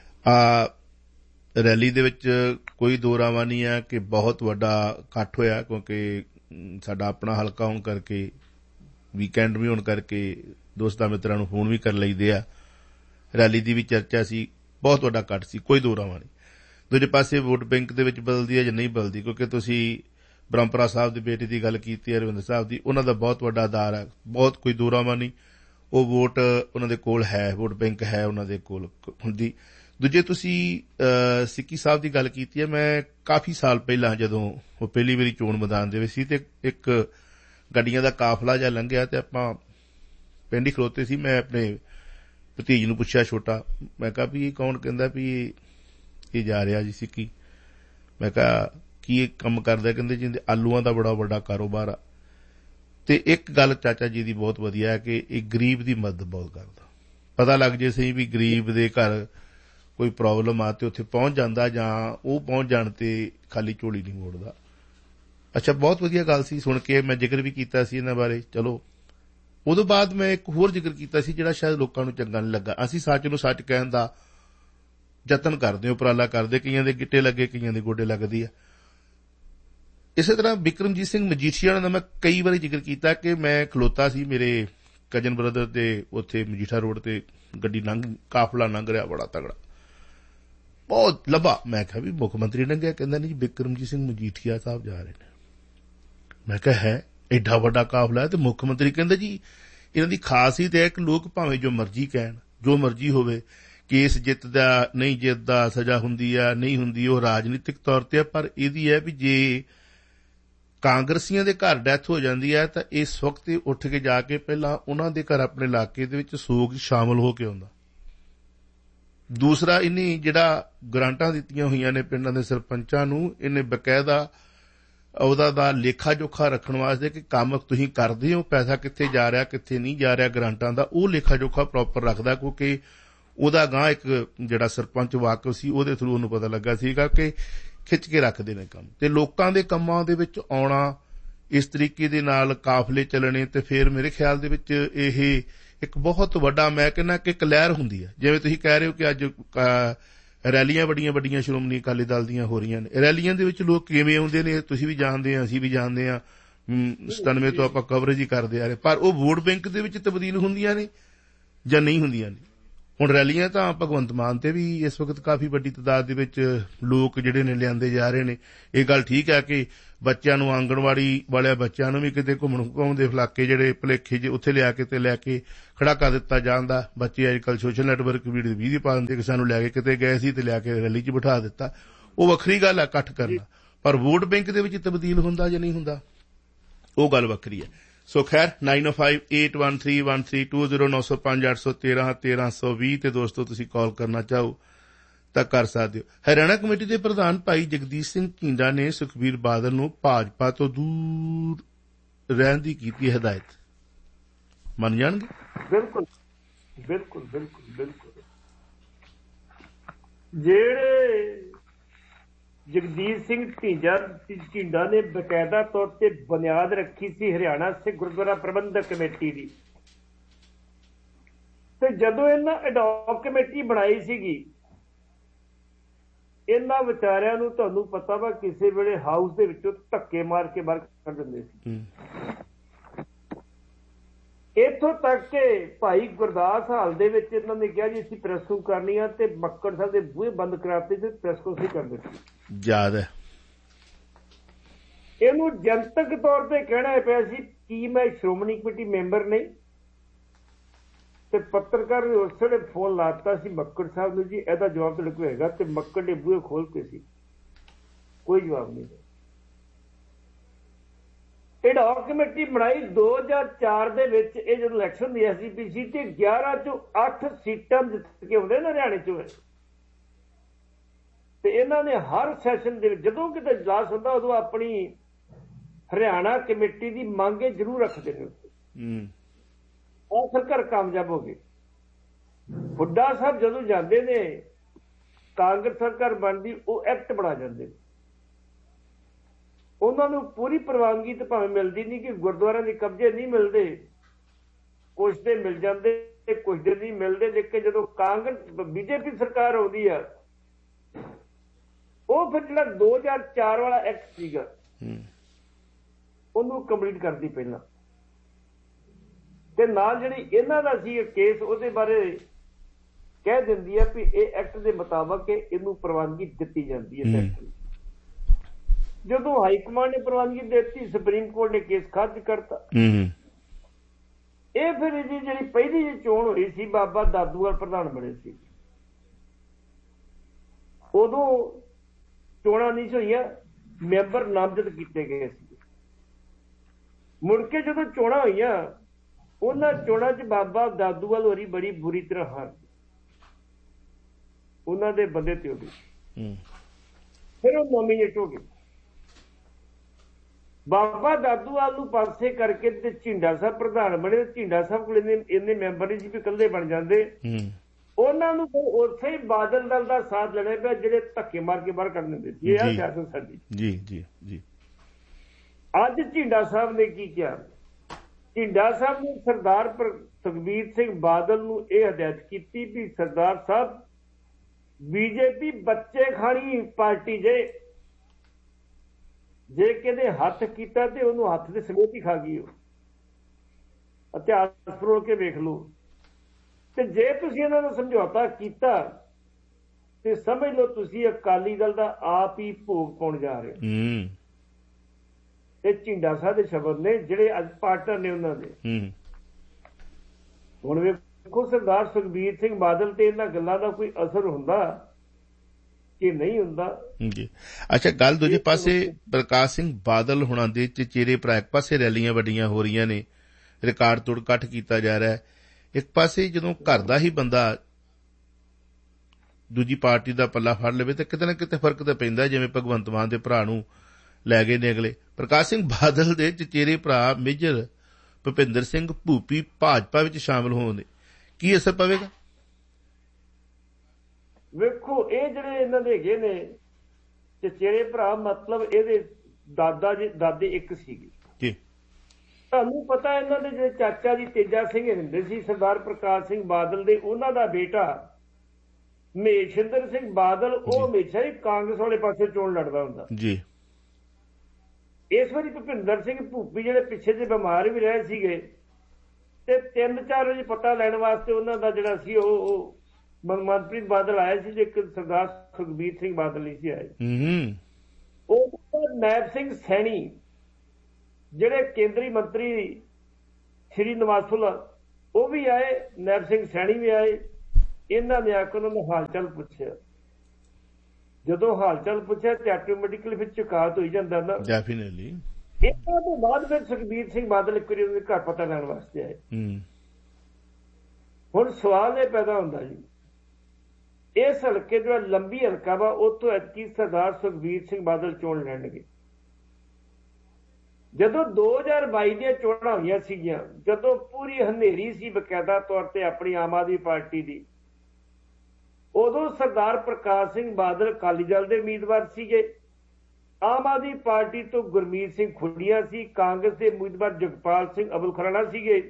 ਰੈਲੀ ਦੇ ਵਿੱਚ ਕੋਈ ਦੋ ਰਾਵਾਂ ਨਹੀਂ ਹੈ ਕਿ ਬਹੁਤ ਵੱਡਾ ਇਕੱਠ ਹੋਇਆ, ਕਿਉਂਕਿ ਸਾਡਾ ਆਪਣਾ ਹਲਕਾ ਹੋਣ ਕਰਕੇ, ਵੀਕਐਂਡ ਵੀ ਹੋਣ ਕਰਕੇ ਦੋਸਤਾਂ ਮਿੱਤਰਾਂ ਨੂੰ ਫੋਨ ਵੀ ਕਰ ਲਈਦੇ ਆ। ਰੈਲੀ ਦੀ ਵੀ ਚਰਚਾ ਸੀ, ਬਹੁਤ ਵੱਡਾ ਇਕੱਠ ਸੀ, ਕੋਈ ਦੋ ਰਾਵਾਂ ਨਹੀਂ। ਦੂਜੇ ਪਾਸੇ ਵੋਟ ਬੈਂਕ ਦੇ ਵਿੱਚ ਬਦਲਦੀ ਹੈ ਜਾਂ ਨਹੀਂ ਬਦਲਦੀ, ਕਿਉਂਕਿ ਤੁਸੀਂ ਬ੍ਰਹਮਪੁਰਾ ਸਾਹਿਬ ਦੇ ਬੇਟੇ ਦੀ ਗੱਲ ਕੀਤੀ ਹੈ, ਰਵਿੰਦਰ ਸਾਹਿਬ ਦੀ, ਉਹਨਾਂ ਦਾ ਬਹੁਤ ਵੱਡਾ ਆਧਾਰ ਹੈ, ਬਹੁਤ ਕੋਈ ਦੋ ਰਾਵਾਂ ਨਹੀਂ। ਉਹ ਵੋਟ ਉਹਨਾਂ ਦੇ ਕੋਲ ਹੈ, ਵੋਟ ਬੈਂਕ ਹੈ ਉਹਨਾਂ ਦੇ ਕੋਲ ਹੁੰਦੀ। ਦੂਜੇ ਤੁਸੀਂ ਸਿੱਕੀ ਸਾਹਿਬ ਦੀ ਗੱਲ ਕੀਤੀ ਹੈ, ਮੈਂ ਕਾਫੀ ਸਾਲ ਪਹਿਲਾਂ ਜਦੋਂ ਉਹ ਪਹਿਲੀ ਵਾਰੀ ਚੋਣ ਮੈਦਾਨ ਦੇ ਵਿੱਚ ਸੀ ਤੇ ਇੱਕ ਗੱਡੀਆਂ ਦਾ ਕਾਫਲਾ ਜਿਹਾ ਲੰਘਿਆ ਤੇ ਆਪਾਂ ਪਿੰਡ ਹੀ ਖਲੋਤੇ ਸੀ। ਮੈਂ ਆਪਣੇ ਭਤੀਜ ਨੂੰ ਪੁੱਛਿਆ, ਛੋਟਾ, ਮੈਂ ਕਿਹਾ ਵੀ ਇਹ ਕੌਣ? ਕਹਿੰਦਾ ਵੀ ਇਹ ਜਾ ਰਿਹਾ ਜੀ ਸਿੱਕੀ। ਮੈਂ ਕਿਹਾ ਕੀ ਇਹ ਕੰਮ ਕਰਦਾ? ਕਹਿੰਦੇ ਜੀ ਆਲੂਆਂ ਦਾ ਬੜਾ ਵੱਡਾ ਕਾਰੋਬਾਰ ਆ। ਤੇ ਇੱਕ ਗੱਲ ਚਾਚਾ ਜੀ ਦੀ ਬਹੁਤ ਵਧੀਆ ਹੈ ਕਿ ਇਹ ਗਰੀਬ ਦੀ ਮਦਦ ਬਹੁਤ ਕਰਦਾ। ਪਤਾ ਲੱਗ ਜੇ ਸਹੀ ਵੀ ਗਰੀਬ ਦੇ ਘਰ ਕੋਈ ਪ੍ਰੋਬਲਮ ਆ ਤੇ ਉੱਥੇ ਪਹੁੰਚ ਜਾਂਦਾ, ਜਾਂ ਉਹ ਪਹੁੰਚ ਜਾਣ ਤੇ ਖਾਲੀ ਝੋਲੀ ਨਹੀਂ ਮੋੜਦਾ। ਅੱਛਾ, ਬਹੁਤ ਵਧੀਆ ਗੱਲ ਸੀ, ਸੁਣ ਕੇ ਮੈਂ ਜ਼ਿਕਰ ਵੀ ਕੀਤਾ ਸੀ ਇਹਨਾਂ ਬਾਰੇ। ਚਲੋ ਉਦੋਂ ਬਾਅਦ ਮੈਂ ਇੱਕ ਹੋਰ ਜ਼ਿਕਰ ਕੀਤਾ ਸੀ ਜਿਹੜਾ ਸ਼ਾਇਦ ਲੋਕਾਂ ਨੂੰ ਚੰਗਾ ਨਹੀਂ ਲੱਗਾ। ਅਸੀਂ ਸੱਚ ਨੂੰ ਸੱਚ ਕਹਿਣ ਦਾ ਯਤਨ ਕਰਦੇ, ਉਪਰਾਲਾ ਕਰਦੇ, ਕਈਆਂ ਦੇ ਗਿੱਟੇ ਲੱਗੇ, ਕਈਆਂ ਦੇ ਗੋਡੇ ਲੱਗਦੀ ਆ। ਇਸੇ ਤਰ੍ਹਾਂ ਬਿਕਰਮਜੀਤ ਸਿੰਘ ਮਜੀਠੀਆ ਦਾ ਮੈਂ ਕਈ ਵਾਰੀ ਜ਼ਿਕਰ ਕੀਤਾ ਕਿ ਮੈਂ ਖਲੋਤਾ ਸੀ, ਮੇਰੇ ਕਜ਼ਨ ਬ੍ਰਦਰ ਦੇ ਉੱਥੇ ਮਜੀਠਾ ਰੋਡ ਤੇ ਗੱਡੀ ਲੰਘ, ਕਾਫਲਾ ਲੰਘ ਰਿਹਾ ਬੜਾ ਤਗੜਾ, ਬਹੁਤ ਲੱਭਾ। ਮੈਂ ਕਿਹਾ ਵੀ ਮੁੱਖ ਮੰਤਰੀ ਲੰਘਿਆ? ਕਹਿੰਦਾ ਨਹੀਂ ਜੀ, ਬਿਕਰਮਜੀਤ ਸਿੰਘ ਮਜੀਠੀਆ ਸਾਹਿਬ ਜਾ ਰਹੇ ਨੇ। ਮੈਂ ਕਿਹਾ ਹੈ ਐਡਾ ਵੱਡਾ ਕਾਫਲਾ ਹੈ ਤੇ ਮੁੱਖ ਮੰਤਰੀ? ਕਹਿੰਦਾ ਜੀ ਇਹਨਾਂ ਦੀ ਖਾਸੀਅਤ ਹੈ ਕਿ ਲੋਕ ਭਾਵੇਂ ਜੋ ਮਰਜ਼ੀ ਕਹਿਣ, ਜੋ ਮਰਜ਼ੀ ਹੋਵੇ, ਕੇਸ ਜਿੱਤਦਾ ਨਹੀਂ ਜਿੱਤਦਾ, ਸਜ਼ਾ ਹੁੰਦੀ ਆ ਨਹੀਂ ਹੁੰਦੀ, ਉਹ ਰਾਜਨੀਤਿਕ ਤੌਰ ਤੇ ਆ, ਪਰ ਇਹਦੀ ਹੈ ਵੀ ਜੇ ਕਾਂਗਰਸੀਆਂ ਦੇ ਘਰ ਡੈਥ ਹੋ ਜਾਂਦੀ ਹੈ ਤਾਂ ਇਸ ਵਕਤ ਉੱਠ ਕੇ ਜਾ ਕੇ ਪਹਿਲਾਂ ਉਹਨਾਂ ਦੇ ਘਰ ਆਪਣੇ ਇਲਾਕੇ ਦੇ ਵਿੱਚ ਸੋਗ ਸ਼ਾਮਲ ਹੋ ਕੇ ਆਉਂਦਾ। ਦੂਸਰਾ, ਇਹਨੇ ਜਿਹੜਾ ਗ੍ਰਾਂਟਾਂ ਦਿੱਤੀਆਂ ਹੋਈਆਂ ਨੇ ਪਿੰਡਾਂ ਦੇ ਸਰਪੰਚਾਂ ਨੂੰ, ਇਹਨੇ ਬਕਾਇਦਾ ਉਹਦਾ ਦਾ ਲੇਖਾ ਜੋਖਾ ਰੱਖਣ ਵਾਸਤੇ ਕਿ ਕੰਮ ਤੁਸੀਂ ਕਰਦੇ ਹੋ, ਪੈਸਾ ਕਿੱਥੇ ਜਾ ਰਿਹਾ ਕਿੱਥੇ ਨਹੀਂ ਜਾ ਰਿਹਾ ਗ੍ਰਾਂਟਾਂ ਦਾ, ਉਹ ਲੇਖਾ ਜੋਖਾ ਪ੍ਰੋਪਰ ਰੱਖਦਾ। ਕਿਉਂਕਿ ਉਹਦਾ ਗਾਂ ਇੱਕ ਜਿਹੜਾ ਸਰਪੰਚ ਵਾਕਫ ਸੀ, ਉਹਦੇ ਥਰੂ ਉਹਨੂੰ ਪਤਾ ਲੱਗਾ ਸੀਗਾ ਕਿ ਖਿੱਚ ਕੇ ਰੱਖਦੇ ਨੇ ਕੰਮ, ਤੇ ਲੋਕਾਂ ਦੇ ਕੰਮਾਂ ਦੇ ਵਿੱਚ ਆਉਣਾ ਇਸ ਤਰੀਕੇ ਦੇ ਨਾਲ ਕਾਫਲੇ ਚੱਲਣੇ ਤੇ ਫਿਰ ਮੇਰੇ ਖਿਆਲ ਦੇ ਵਿੱਚ ਇਹ ਇੱਕ ਬਹੁਤ ਵੱਡਾ, ਮੈਂ ਕਹਿੰਦਾ ਕਿ ਇੱਕ ਲਹਿਰ ਹੁੰਦੀ ਹੈ। ਜਿਵੇਂ ਤੁਸੀਂ ਕਹਿ ਰਹੇ ਹੋ ਕਿ ਅੱਜ ਰੈਲੀਆਂ ਵੱਡੀਆਂ ਵੱਡੀਆਂ ਸ਼੍ਰੋਮਣੀ ਅਕਾਲੀ ਦਲ ਦੀਆਂ ਹੋ ਰਹੀਆਂ ਨੇ, ਰੈਲੀਆਂ ਦੇ ਵਿੱਚ ਲੋਕ ਕਿਵੇਂ ਆਉਂਦੇ ਨੇ ਤੁਸੀਂ ਵੀ ਜਾਣਦੇ ਆ, ਅਸੀਂ ਵੀ ਜਾਣਦੇ ਹਾਂ, ਸਤਾਨਵੇਂ ਤੋਂ ਆਪਾਂ ਕਵਰੇਜ ਹੀ ਕਰਦੇ ਆ ਰਹੇ, ਪਰ ਉਹ ਵੋਟ ਬੈਂਕ ਦੇ ਵਿੱਚ ਤਬਦੀਲ ਹੁੰਦੀਆਂ ਨੇ ਜਾਂ ਨਹੀਂ ਹੁੰਦੀਆਂ ਨੇ। ਹੁਣ ਰੈਲੀਆਂ ਤਾਂ ਭਗਵੰਤ ਮਾਨ ਤੇ ਵੀ ਇਸ ਵਕਤ ਕਾਫੀ ਵੱਡੀ ਤਾਦਾਦ ਦੇ ਵਿੱਚ ਲੋਕ ਜਿਹੜੇ ਨੇ ਲਿਆਂਦੇ ਜਾ ਰਹੇ ਨੇ। ਇਹ ਗੱਲ ਠੀਕ ਹੈ ਕਿ ਬੱਚਿਆਂ ਨੂੰ, ਆਂਗਣਵਾੜੀ ਵਾਲਿਆਂ ਬੱਚਿਆਂ ਨੂੰ ਵੀ ਕਿਤੇ ਘੁੰਮਣ ਘੁੰਮਦੇ ਫਲਾਕੇ ਜਿਹੜੇ ਭੁਲੇਖੇ ਜੇ ਉੱਥੇ ਲਿਆ ਕੇ ਤੇ ਲੈ ਕੇ ਖੜਾ ਕਰ ਦਿੱਤਾ ਜਾਂਦਾ। ਬੱਚੇ ਅੱਜ ਕੱਲ੍ਹ ਸੋਸ਼ਲ ਨੈਟਵਰਕ ਵੀਡੀਓ ਵੀਡੀਓ ਪਾ ਦਿੰਦੇ ਕਿ ਸਾਨੂੰ ਲੈ ਕੇ ਕਿਤੇ ਗਏ ਸੀ ਤੇ ਲਿਆ ਕੇ ਰੈਲੀ 'ਚ ਬਿਠਾ ਦਿੱਤਾ। ਉਹ ਵੱਖਰੀ ਗੱਲ ਹੈ ਇਕੱਠ ਕਰਨਾ, ਪਰ ਵੋਟ ਬੈਂਕ ਦੇ ਵਿੱਚ ਤਬਦੀਲ ਹੁੰਦਾ ਜਾਂ ਨਹੀਂ ਹੁੰਦਾ ਉਹ ਗੱਲ ਵੱਖਰੀ ਹੈ। ਸੋ ਖੈਰ ਨਾਈਨ ਓ five eight one three one three two zero ਨੌ ਸੌ ਪੰਜ ਅੱਠ ਸੌ ਤੇਰਾਂ ਤੇਰਾਂ ਸੌ ਵੀਹ ਤੇ ਦੋਸਤੋ ਤੁਸੀਂ ਕਾਲ ਕਰਨਾ ਚਾਹੋ ਤਾਂ ਕਰ ਸਕਦੇ ਹੋ। ਹਰਿਆਣਾ ਕਮੇਟੀ ਦੇ ਪ੍ਰਧਾਨ ਭਾਈ ਜਗਦੀਸ਼ ਸਿੰਘ ਝੀਂਡਾ ਨੇ ਸੁਖਬੀਰ ਬਾਦਲ ਨੂੰ ਭਾਜਪਾ ਤੋਂ ਦੂਰ ਰਹਿਣ ਦੀ ਕੀਤੀ ਹਦਾਇਤ, ਮੰਨ ਜਾਣਗੇ? ਬਿਲਕੁਲ ਬਿਲਕੁਲ ਬਿਲਕੁਲ ਬਿਲਕੁਲ। ਜਿਹੜੇ ਜਗਦੀਸ਼ ਸਿੰਘ ਝੀਂਡਾ ਝੀਂਡਾ ਨੇ ਬਕਾਇਦਾ ਤੌਰ ਤੇ ਬੁਨਿਆਦ ਰੱਖੀ ਸੀ ਹਰਿਆਣਾ ਸਿੱਖ ਗੁਰਦੁਆਰਾ ਪ੍ਰਬੰਧਕ ਕਮੇਟੀ ਦੀ, ਤੇ ਜਦੋਂ ਇਹਨਾਂ ਐਡਹੌਕ ਕਮੇਟੀ ਬਣਾਈ ਸੀਗੀ, ਇਹਨਾਂ ਵਿਚਾਰਿਆਂ ਨੂੰ ਤੁਹਾਨੂੰ ਪਤਾ ਵਾ ਕਿਸੇ ਵੇਲੇ ਹਾਊਸ ਦੇ ਵਿੱਚੋਂ ਧੱਕੇ ਮਾਰ ਕੇ ਬਾਹਰ ਕੱਢ ਦਿੰਦੇ ਸੀ। ਇੱਥੋਂ ਤੱਕ ਕਿ ਭਾਈ ਗੁਰਦਾਸ ਹਾਲ ਦੇ ਵਿੱਚ ਇਹਨਾਂ ਨੇ ਕਿਹਾ ਜੀ ਅਸੀਂ ਪ੍ਰੈਸ ਕਾਨਫਰੰਸ ਕਰਨੀ ਆ ਤੇ ਮੱਕੜ ਸਾਹਿਬ ਦੇ ਬੂਹੇ ਬੰਦ ਕਰਾਤੇ ਤੇ ਪ੍ਰੈਸ ਕਾਨਫਰੰਸ ਕਰ ਦਿੱਤੀ। ਯਾਦ ਹੈ ਇਹਨੂੰ ਜਨਤਕ ਤੌਰ ਤੇ ਕਹਿਣਾ ਪਿਆ ਸੀ ਕੀ ਮੈਂ ਸ਼੍ਰੋਮਣੀ ਕਮੇਟੀ ਮੈਂਬਰ ਨਹੀਂ, ਤੇ ਪੱਤਰਕਾਰ ਨੇ ਉਸ ਵੇਲੇ ਫੋਨ ਲਾਤਾ ਸੀ ਮੱਕੜ ਸਾਹਿਬ ਨੂੰ ਜੀ ਇਹਦਾ ਜਵਾਬ ਤੁਹਾਡੇ ਕੋਲ ਹੋਏਗਾ, ਤੇ ਮੱਕੜ ਦੇ ਬੂਹੇ ਖੋਲ ਕੇ ਸੀ, ਕੋਈ ਜਵਾਬ ਨਹੀਂ। ਐਡਹੌਕ ਕਮੇਟੀ ਬਣਾਈ ਦੋ ਹਜ਼ਾਰ ਚਾਰ ਦੇ ਵਿੱਚ, ਇਹ ਜਦੋਂ ਇਲੈਕਸ਼ਨ ਦੀ ਐਸ ਜੀ ਪੀ ਸੀ ਤੇ ਗਿਆਰਾਂ ਚੋਂ ਅੱਠ ਸੀਟਾਂ ਜਿੱਤ ਕੇ ਆਉਂਦੇ ਨਾ ਹਰਿਆਣੇ ਚੋਂ, ਤੇ ਇਹਨਾਂ ਨੇ ਹਰ ਸੈਸ਼ਨ ਦੇ ਵਿੱਚ ਜਦੋਂ ਕਿਤੇ ਇਜਲਾਸ ਹੁੰਦਾ ਉਦੋਂ ਆਪਣੀ ਹਰਿਆਣਾ ਕਮੇਟੀ ਦੀ ਮੰਗ ਜ਼ਰੂਰ ਰੱਖਦੇ ਨੇ। ਆਖਰਕਾਰ ਕਾਮਯਾਬ ਹੋ ਗਏ। ਹੁੱਡਾ ਸਾਹਿਬ ਜਦੋਂ ਜਾਂਦੇ ਨੇ, ਕਾਂਗਰਸ ਸਰਕਾਰ ਬਣਦੀ, ਉਹ ਐਕਟ ਬਣਾ ਜਾਂਦੇ ਨੇ। ਉਹਨਾਂ ਨੂੰ ਪੂਰੀ ਪ੍ਰਵਾਨਗੀ ਤਾਂ ਭਾਵੇਂ ਮਿਲਦੀ ਨਹੀਂ ਕਿ ਗੁਰਦੁਆਰਿਆਂ ਦੇ ਕਬਜ਼ੇ ਨਹੀਂ ਮਿਲਦੇ, ਕੁਛ ਦੇ ਮਿਲ ਜਾਂਦੇ ਕੁਛ ਦੇ ਨਹੀਂ ਮਿਲਦੇ, ਲੇਕਿਨ ਜਦੋਂ ਕਾਂਗਰਸ ਬੀਜੇਪੀ ਸਰਕਾਰ ਆਉਂਦੀ ਆ, ਉਹ ਫਿਰ ਜਿਹੜਾ ਦੋ ਹਜ਼ਾਰ ਚਾਰ ਵਾਲਾ ਐਕਟ ਸੀਗਾ ਉਹਨੂੰ ਕੰਪਲੀਟ ਕਰਦੀ ਪਹਿਲਾਂ, ਤੇ ਨਾਲ ਜਿਹੜੀ ਇਹਨਾਂ ਦਾ ਸੀ ਕੇਸ ਉਹਦੇ ਬਾਰੇ ਕਹਿ ਦਿੰਦੀ ਹੈ ਵੀ ਇਹ ਐਕਟ ਦੇ ਮੁਤਾਬਕ ਇਹਨੂੰ ਪ੍ਰਵਾਨਗੀ ਦਿੱਤੀ ਜਾਂਦੀ ਹੈ। ਜਦੋਂ ਹਾਈ ਕਮਾਂਡ ਨੇ ਪ੍ਰਵਾਨਗੀ ਦਿੱਤੀ, ਸੁਪਰੀਮ ਕੋਰਟ ਨੇ ਕੇਸ ਖਾਰਜ ਕਰਤਾ। ਇਹ ਫਿਰ ਇਹਦੀ ਜਿਹੜੀ ਪਹਿਲੀ ਜਿਹੀ ਚੋਣ ਹੋਈ ਸੀ, ਬਾਬਾ ਦਾਦੂਵਾਲ ਪ੍ਰਧਾਨ ਬਣੇ ਸੀ, ਉਦੋਂ ਚੋਣਾਂ ਨਹੀਂ ਹੋਈਆਂ, ਮੈਂਬਰ ਨਾਮਜ਼ਦ ਕੀਤੇ ਗਏ ਸੀ। ਮੁੜ ਕੇ ਜਦੋਂ ਚੋਣਾਂ ਹੋਈਆਂ, ਉਹਨਾਂ ਚੋਣਾਂ 'ਚ ਬਾਬਾ ਦਾਦੂਵਾਲ ਹੋਰੀ ਬੜੀ ਬੁਰੀ ਤਰ੍ਹਾਂ ਹਾਰ, ਉਹਨਾਂ ਦੇ ਬੰਦੇ ਤੇ ਹੋ ਗਏ, ਫਿਰ ਉਹ ਨੋਮੀਨੇਟ ਹੋ ਗਏ। ਬਾਬਾ ਦਾਦੂਵਾਲ ਨੂੰ ਪਾਸੇ ਕਰਕੇ ਤੇ ਝੀਂਡਾ ਸਾਹਿਬ ਪ੍ਰਧਾਨ ਬਣੇ। ਝੀਂਡਾ ਸਾਹਿਬ ਕੋਲ ਇੰਨੇ ਇੰਨੇ ਮੈਂਬਰ ਨਹੀਂ ਸੀ ਵੀ ਇਕੱਲੇ ਬਣ ਜਾਂਦੇ, ਉਹਨਾਂ ਨੂੰ ਫਿਰ ਉੱਥੇ ਹੀ ਬਾਦਲ ਦਲ ਦਾ ਸਾਥ ਲੈਣਾ ਪਿਆ ਜਿਹੜੇ ਧੱਕੇ ਮਾਰ ਕੇ ਬਾਹਰ ਕੱਢ ਦਿੰਦੇ ਸੀ। ਇਹ ਆ ਸਿਆਸਤ ਸਾਡੀ। ਜੀ ਜੀ ਜੀ ਅੱਜ ਝੀਂਡਾ ਸਾਹਿਬ ਨੇ ਕੀ ਕਿਹਾ? ਝੀਂਡਾ ਸਾਹਿਬ ਨੇ ਸਰਦਾਰ ਸੁਖਬੀਰ ਸਿੰਘ ਬਾਦਲ ਨੂੰ ਇਹ ਹਦਾਇਤ ਕੀਤੀ ਵੀ ਸਰਦਾਰ ਸਾਹਿਬ ਬੀਜੇਪੀ ਬੱਚੇ ਖਾਣੀ ਪਾਰਟੀ ਜੇ ਜੇ ਕਿਤੇ ਹੱਥ ਕੀਤਾ ਤੇ ਉਹਨੂੰ ਹੱਥ ਦੇ ਸਮੇਤ ਹੀ ਖਾ ਗਈ। ਉਹ ਇਤਿਹਾਸ ਫਰੋਲ ਕੇ ਵੇਖ ਲਓ, ਤੇ ਜੇ ਤੁਸੀਂ ਇਹਨਾਂ ਨੂੰ ਸਮਝੌਤਾ ਕੀਤਾ ਤੇ ਸਮਝ ਲਓ ਤੁਸੀਂ ਅਕਾਲੀ ਦਲ ਦਾ ਆਪ ਹੀ ਭੋਗ ਪਾਉਣ ਜਾ ਰਹੇ ਹੋ। ਇਹ ਝੀਂਡਾ ਸਾਹਿਬ ਦੇ ਸ਼ਬਦ ਨੇ ਜਿਹੜੇ ਅੱਜ ਪਾਰਟਨਰ ਨੇ ਉਹਨਾਂ ਦੇ। ਹੁਣ ਵੇਖੋ ਸਰਦਾਰ ਸੁਖਬੀਰ ਸਿੰਘ ਬਾਦਲ ਤੇ ਇਹਨਾਂ ਗੱਲਾਂ ਦਾ ਕੋਈ ਅਸਰ ਹੁੰਦਾ ਕਿ ਨਹੀਂ ਹੁੰਦਾ। ਜੀ ਅੱਛਾ, ਗੱਲ ਦੂਜੇ ਪਾਸੇ ਪ੍ਰਕਾਸ਼ ਸਿੰਘ ਬਾਦਲ ਹੁਣਾਂ ਦੇ ਚਚੇਰੇ ਭਰਾ, ਇੱਕ ਪਾਸੇ ਰੈਲੀਆਂ ਵੱਡੀਆਂ ਹੋ ਰਹੀਆਂ ਨੇ, ਰਿਕਾਰਡ ਤੋੜ ਇਕੱਠ ਕੀਤਾ ਜਾ ਰਿਹਾ ਹੈ, ਇੱਕ ਪਾਸੇ ਜਦੋਂ ਘਰ ਦਾ ਹੀ ਬੰਦਾ ਦੂਜੀ ਪਾਰਟੀ ਦਾ ਪੱਲਾ ਫੜ ਲਵੇ ਤਾਂ ਕਿਤੇ ਨਾ ਕਿਤੇ ਫਰਕ ਤਾਂ ਪੈਂਦਾ। ਜਿਵੇਂ ਭਗਵੰਤ ਮਾਨ ਦੇ ਭਰਾ ਨੂੰ ਲੈ ਗਏ ਨੇ ਅਗਲੇ, ਪ੍ਰਕਾਸ਼ ਸਿੰਘ ਬਾਦਲ ਦੇ ਚਚੇਰੇ ਭਰਾ ਮੇਜਰ ਭੁਪਿੰਦਰ ਸਿੰਘ ਭੂਪੀ ਭਾਜਪਾ ਵਿੱਚ ਸ਼ਾਮਲ ਹੋਣ ਦੇ ਕੀ ਅਸਰ ਪਵੇਗਾ? ਵੇਖੋ ਇਹ ਜਿਹੜੇ ਇਹਨਾਂ ਦੇ ਹੈਗੇ ਨੇ ਚਚੇਰੇ ਭਰਾ, ਮਤਲਬ ਇਹਦੇ ਦਾਦਾ ਜੀ ਦਾਦੇ ਇੱਕ ਸੀਗੇ ਤੁਹਾਨੂੰ ਪਤਾ ਇਹਨਾਂ ਦੇ ਜਿਹੜੇ ਚਾਚਾ ਜੀ ਤੇਜਾ ਸਿੰਘ ਹੁੰਦੇ ਸੀ ਸਰਦਾਰ ਪ੍ਰਕਾਸ਼ ਸਿੰਘ ਬਾਦਲ ਦੇ, ਉਹਨਾਂ ਦਾ ਬੇਟਾ ਮਹੇਸ਼ਿੰਦਰ ਸਿੰਘ ਬਾਦਲ, ਉਹ ਹਮੇਸ਼ਾ ਹੀ ਕਾਂਗਰਸ ਵਾਲੇ ਪਾਸੇ ਚੋਣ ਲੜਦਾ ਹੁੰਦਾ ਜੀ। ਇਸ ਵਾਰੀ ਭੁਪਿੰਦਰ ਸਿੰਘ ਭੂਪੀ ਜਿਹੜੇ ਪਿੱਛੇ ਜੇ ਬਿਮਾਰ ਵੀ ਰਹੇ ਸੀਗੇ, ਤੇ ਤਿੰਨ ਚਾਰ ਵਜੇ ਪਤਾ ਲੈਣ ਵਾਸਤੇ ਉਹਨਾਂ ਦਾ ਜਿਹੜਾ ਸੀ ਉਹ ਮਨਪ੍ਰੀਤ ਬਾਦਲ ਆਏ ਸੀ, ਜੇ ਇੱਕ ਸਰਦਾਰ ਸੁਖਬੀਰ ਸਿੰਘ ਬਾਦਲ ਨਹੀਂ ਸੀ ਆਏ। ਉਹ ਨੈਬ ਸਿੰਘ ਸੈਣੀ ਜਿਹੜੇ ਕੇਂਦਰੀ ਮੰਤਰੀ ਸ਼੍ਰੀ ਨਵਾਜ਼ੁੱਲਾ, ਉਹ ਵੀ ਆਏ, ਨੈਬ ਸਿੰਘ ਸੈਣੀ ਵੀ ਆਏ। ਇਹਨਾਂ ਨੇ ਆ ਕੇ ਉਹਨਾਂ ਨੂੰ ਹਾਲ ਚਾਲ ਪੁੱਛਿਆ। ਜਦੋਂ ਹਾਲ ਚਾਲ ਪੁੱਛਿਆ ਤੇ ਆਟੋਮੈਟਿਕਲੀ ਫਿਰ ਝੁਕਾਅ ਹੋਈ ਜਾਂਦਾ ਨਾ, ਡੈਫੀਨਿਟਲੀ। ਇਹਨਾਂ ਤੋਂ ਬਾਅਦ ਫਿਰ ਸੁਖਬੀਰ ਸਿੰਘ ਬਾਦਲ ਇੱਕ ਵਾਰੀ ਉਹਦੇ ਘਰ ਪਤਾ ਲੈਣ ਵਾਸਤੇ ਆਏ। ਹੁਣ ਸਵਾਲ ਇਹ ਪੈਦਾ ਹੁੰਦਾ ਜੀ, ਇਸ ਹਲਕੇ ਜਿਹੜਾ ਲੰਬੀ ਹਲਕਾ ਵਾ ਉਹ ਤੋਂ ਐਤਕੀ ਸਰਦਾਰ ਸੁਖਬੀਰ ਸਿੰਘ ਬਾਦਲ ਚੋਣ ਲੜਨਗੇ। ਜਦੋਂ ਦੋ ਹਜ਼ਾਰ ਬਾਈ ਦੀਆਂ ਚੋਣਾਂ ਹੋਈਆਂ ਸੀਗੀਆਂ, ਜਦੋਂ ਪੂਰੀ ਹਨੇਰੀ ਸੀ ਬਕਾਇਦਾ ਤੌਰ ਤੇ ਆਪਣੀ ਆਮ ਆਦਮੀ ਪਾਰਟੀ ਦੀ, ਉਦੋਂ ਸਰਦਾਰ ਪ੍ਰਕਾਸ਼ ਸਿੰਘ ਬਾਦਲ ਅਕਾਲੀ ਦਲ ਦੇ ਉਮੀਦਵਾਰ ਸੀਗੇ, ਆਮ ਆਦਮੀ ਪਾਰਟੀ ਤੋਂ ਗੁਰਮੀਤ ਸਿੰਘ ਖੁੱਡੀਆਂ ਸੀ, ਕਾਂਗਰਸ ਦੇ ਉਮੀਦਵਾਰ ਜਗਪਾਲ ਸਿੰਘ ਅਬੁਲ ਖੁਰਾਣਾ ਸੀਗੇ,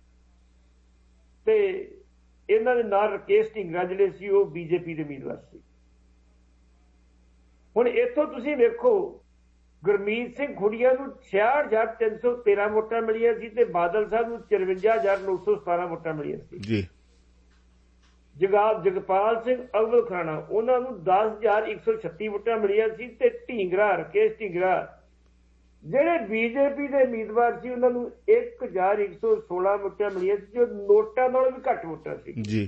ਤੇ ਇਹਨਾਂ ਦੇ ਨਾਲ ਰਕੇਸ਼ ਢਿੰਗਰਾ ਜਿਹੜੇ ਸੀ ਉਹ ਬੀਜੇਪੀ ਦੇ ਉਮੀਦਵਾਰ ਸੀ। ਹੁਣ ਇੱਥੋਂ ਤੁਸੀਂ ਵੇਖੋ, ਗੁਰਮੀਤ ਸਿੰਘ ਖੁੱਡੀਆਂ ਨੂੰ ਛਿਆਹਠ ਹਜ਼ਾਰ ਤਿੰਨ ਸੌ ਤੇਰਾਂ ਵੋਟਾਂ ਮਿਲੀਆਂ ਸੀ ਤੇ ਬਾਦਲ ਸਾਹਿਬ ਨੂੰ ਚਰਵੰਜਾ ਹਜ਼ਾਰ ਨੌ ਸੌ ਸਤਾਰਾਂ ਵੋਟਾਂ ਮਿਲੀਆਂ ਸੀ ਜੀ। ਜਗਾਬ ਜਗਪਾਲ ਸਿੰਘ ਅਬੁਲ ਖੁਰਾਣਾ ਉਹਨਾਂ ਨੂੰ ਦਸ ਹਜ਼ਾਰ ਇੱਕ ਸੌ ਛੱਤੀ ਵੋਟਾਂ ਮਿਲੀਆਂ ਸੀ ਤੇ ਢਿੰਗਰਾ ਰਕੇਸ਼ ਢਿੰਗਰਾ ਜਿਹੜੇ ਬੀਜੇਪੀ ਦੇ ਉਮੀਦਵਾਰ ਸੀ ਉਹਨਾਂ ਨੂੰ ਇੱਕ ਹਜ਼ਾਰ ਇੱਕ ਸੌ ਸੋਲਾਂ ਵੋਟਾਂ ਮਿਲੀਆਂ ਸੀ, ਜੋ ਨੋਟਾਂ ਨਾਲੋਂ ਵੀ ਘੱਟ ਵੋਟਾਂ ਸੀ ਜੀ।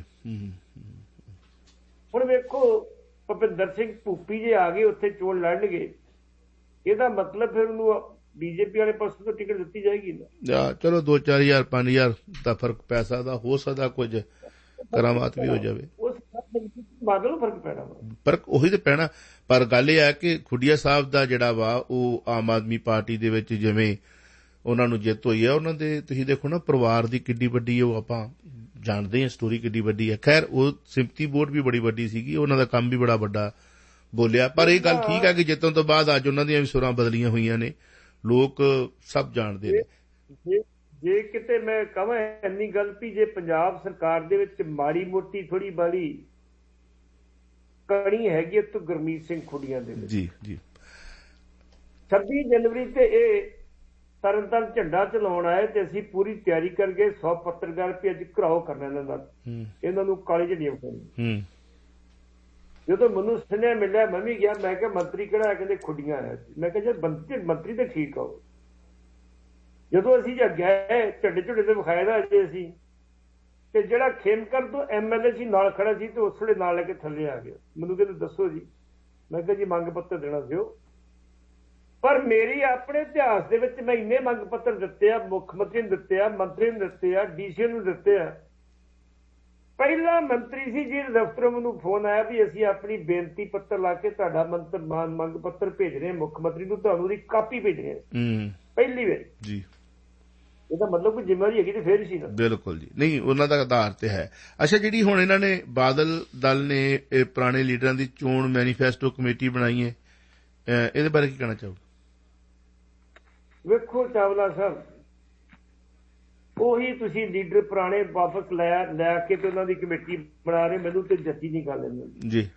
ਹੁਣ ਵੇਖੋ, ਭੁਪਿੰਦਰ ਸਿੰਘ ਭੂਪੀ ਜੇ ਆ ਗਏ ਉੱਥੇ ਚੋਣ ਲੜਨਗੇ, ਇਹਦਾ ਮਤਲਬ ਫਿਰ ਉਹਨੂੰ ਬੀਜੇਪੀ ਵਾਲੇ ਪਾਸੇ ਤੋਂ ਟਿਕਟ ਦਿੱਤੀ ਜਾਏਗੀ ਨਾ। ਚਲੋ ਦੋ ਚਾਰ ਹਜ਼ਾਰ ਪੰਜ ਹਜ਼ਾਰ ਦਾ ਫਰਕ ਪੈ ਸਕਦਾ, ਹੋ ਸਕਦਾ ਕੁਝ ਕਰਾਮਾਤ ਵੀ ਹੋ ਜਾਵੇ, ਬਾਦਲ ਨੂੰ ਫਰਕ ਪੈਣਾ, ਫਰਕ ਉਹੀ ਤੇ ਪੈਣਾ। ਪਰ ਗੱਲ ਇਹ ਹੈ ਕਿ ਖੁੱਡੀਆ ਸਾਹਿਬ ਦਾ ਜਿਹੜਾ ਵਾ ਉਹ ਆਮ ਆਦਮੀ ਪਾਰਟੀ ਦੇ ਵਿੱਚ ਜਿਵੇਂ ਉਹਨਾਂ ਨੂੰ ਜਿੱਤ ਹੋਈ ਹੈ, ਉਹਨਾਂ ਦੇ ਤੁਸੀਂ ਦੇਖੋ ਨਾ ਪਰਿਵਾਰ ਦੀ ਕਿੱਡੀ ਵੱਡੀ, ਉਹ ਆਪਾਂ ਜਾਣਦੇ ਹਾਂ ਸਟੋਰੀ ਕਿੱਡੀ ਵੱਡੀ ਹੈ। ਖੈਰ ਉਹ ਸਿੰਪਥੀ ਵੋਟ ਵੀ ਬੜੀ ਵੱਡੀ ਸੀਗੀ, ਉਹਨਾਂ ਦਾ ਕੰਮ ਵੀ ਬੜਾ ਵੱਡਾ ਬੋਲਿਆ। ਪਰ ਇਹ ਗੱਲ ਠੀਕ ਹੈ ਕਿ ਜਿੱਤਣ ਤੋਂ ਬਾਅਦ ਅੱਜ ਉਹਨਾਂ ਦੀਆਂ ਵੀ ਸੁਰਾਂ ਬਦਲੀਆਂ ਹੋਈਆਂ ਨੇ, ਲੋਕ ਸਭ ਜਾਣਦੇ ਨੇ। ਜੇ ਕਿਤੇ ਮੈਂ ਕਹਾਂ ਇੰਨੀ ਗੱਲ ਵੀ ਜੇ ਪੰਜਾਬ ਸਰਕਾਰ ਦੇ ਵਿੱਚ ਮਾੜੀ ਮੋਟੀ ਥੋੜੀ ਬਾਲੀ ਕਣੀ ਹੈਗੀ ਤਾਂ ਗੁਰਮੀਤ ਸਿੰਘ ਖੁੱਡੀਆਂ ਦੇ ਜੀ ਜੀ ਛੱਬੀ ਜਨਵਰੀ ਤੇ ਇਹ ਤਰਨਤਾਰਨ ਝੰਡਾ ਚਲਾਉਣ ਆਏ ਤੇ ਅਸੀਂ ਪੂਰੀ ਤਿਆਰੀ ਕਰ ਗਏ। ਸੌ ਪੱਤਰਕਾਰ ਵੀ ਅੱਜ ਘਰਾਓ ਕਰਨਾ ਇਹਨਾਂ ਦਾ, ਇਹਨਾਂ ਨੂੰ ਕਾਲੇ ਝੰਡੀਆਂ ਵਿਖਾਉਣੀਆਂ। ਜਦੋਂ ਮੈਨੂੰ ਸੁਣਿਆ ਮਿਲਿਆ ਮੈਂ ਵੀ ਗਿਆ, ਮੈਂ ਕਿਹਾ ਮੰਤਰੀ ਕਿਹੜਾ, ਕਹਿੰਦੇ ਖੁੱਡੀਆਂ ਆਇਆ ਸੀ। ਮੈਂ ਕਿਹਾ ਜੇ ਮੰਤਰੀ ਤਾਂ ਠੀਕ ਆਓ। ਜਦੋਂ ਅਸੀਂ ਜਦ ਗਏ ਝੰਡੇ ਝੁੰਡੇ ਤੇ ਵਿਖਾਇਆ ਅਜੇ ਅਸੀਂ, ਤੇ ਜਿਹੜਾ ਖੇਮਕਰ ਤੋਂ ਐਮ ਐਲ ਏ ਸੀ ਨਾਲ ਖੜਾ ਸੀ ਤੇ ਉਸ ਵੇਲੇ ਨਾਲ ਲੈ ਕੇ ਥੱਲੇ ਆ ਗਿਆ। ਮੈਨੂੰ ਕਹਿੰਦੇ ਦੱਸੋ ਜੀ, ਮੈਂ ਕਿਹਾ ਜੀ ਮੰਗ ਪੱਤਰ ਦੇਣਾ ਸੀ ਉਹ, ਪਰ ਮੇਰੀ ਆਪਣੇ ਇਤਿਹਾਸ ਦੇ ਵਿੱਚ ਮੈਂ ਇੰਨੇ ਮੰਗ ਪੱਤਰ ਦਿੱਤੇ ਆ, ਮੁੱਖ ਮੰਤਰੀ ਨੂੰ ਦਿੱਤੇ ਆ, ਮੰਤਰੀ ਨੂੰ ਦਿੱਤੇ ਆ, ਡੀਸੀ ਨੂੰ ਦਿੱਤੇ ਆ। ਪਹਿਲਾ ਮੰਤਰੀ ਸੀ ਜਿਹਦੇ ਦਫ਼ਤਰੋਂ ਮੈਨੂੰ ਫੋਨ ਆਇਆ ਵੀ ਅਸੀਂ ਆਪਣੀ ਬੇਨਤੀ ਪੱਤਰ ਲਾ ਕੇ ਤੁਹਾਡਾ ਮੰਤਰ ਮੰਗ ਪੱਤਰ ਭੇਜ ਰਹੇ ਮੁੱਖ ਮੰਤਰੀ ਨੂੰ, ਤੁਹਾਨੂੰ ਉਹਦੀ ਕਾਪੀ ਭੇਜ ਰਹੇ ਪਹਿਲੀ ਵਾਰ ਜੀ। ਇਹਦਾ ਮਤਲਬ ਕੋਈ ਜ਼ਿੰਮੇਵਾਰੀ ਹੈਗੀ ਤੇ ਫੇਰ ਹੀ ਸੀ ਨਾ। ਬਿਲਕੁਲ ਜੀ, ਨਹੀਂ ਉਹਨਾਂ ਦਾ ਆਧਾਰ ਤੇ ਹੈ। ਅੱਛਾ, ਜਿਹੜੀ ਹੁਣ ਇਹਨਾਂ ਨੇ ਬਾਦਲ ਦਲ ਨੇ ਪੁਰਾਣੇ ਲੀਡਰਾਂ ਦੀ ਚੋਣ ਮੈਨੀਫੈਸਟੋ ਕਮੇਟੀ ਬਣਾਈ ਹੈ, ਇਹਦੇ ਬਾਰੇ ਕੀ ਕਹਿਣਾ ਚਾਹੋਗੇ? ਵੇਖੋ ਚਾਵਲਾ ਸਾਹਿਬ, ਉਹੀ ਤੁਸੀਂ ਲੀਡਰ ਪੁਰਾਣੇ ਵਾਪਸ ਲੈ ਲੈ ਕੇ ਤੇ ਉਹਨਾਂ ਦੀ ਕਮੇਟੀ ਬਣਾ ਰਹੇ, ਮੈਨੂੰ ਤੇ ਜੱਤੀ ਨਹੀਂ ਗੱਲ ਇਹਨਾਂ ਜੀ।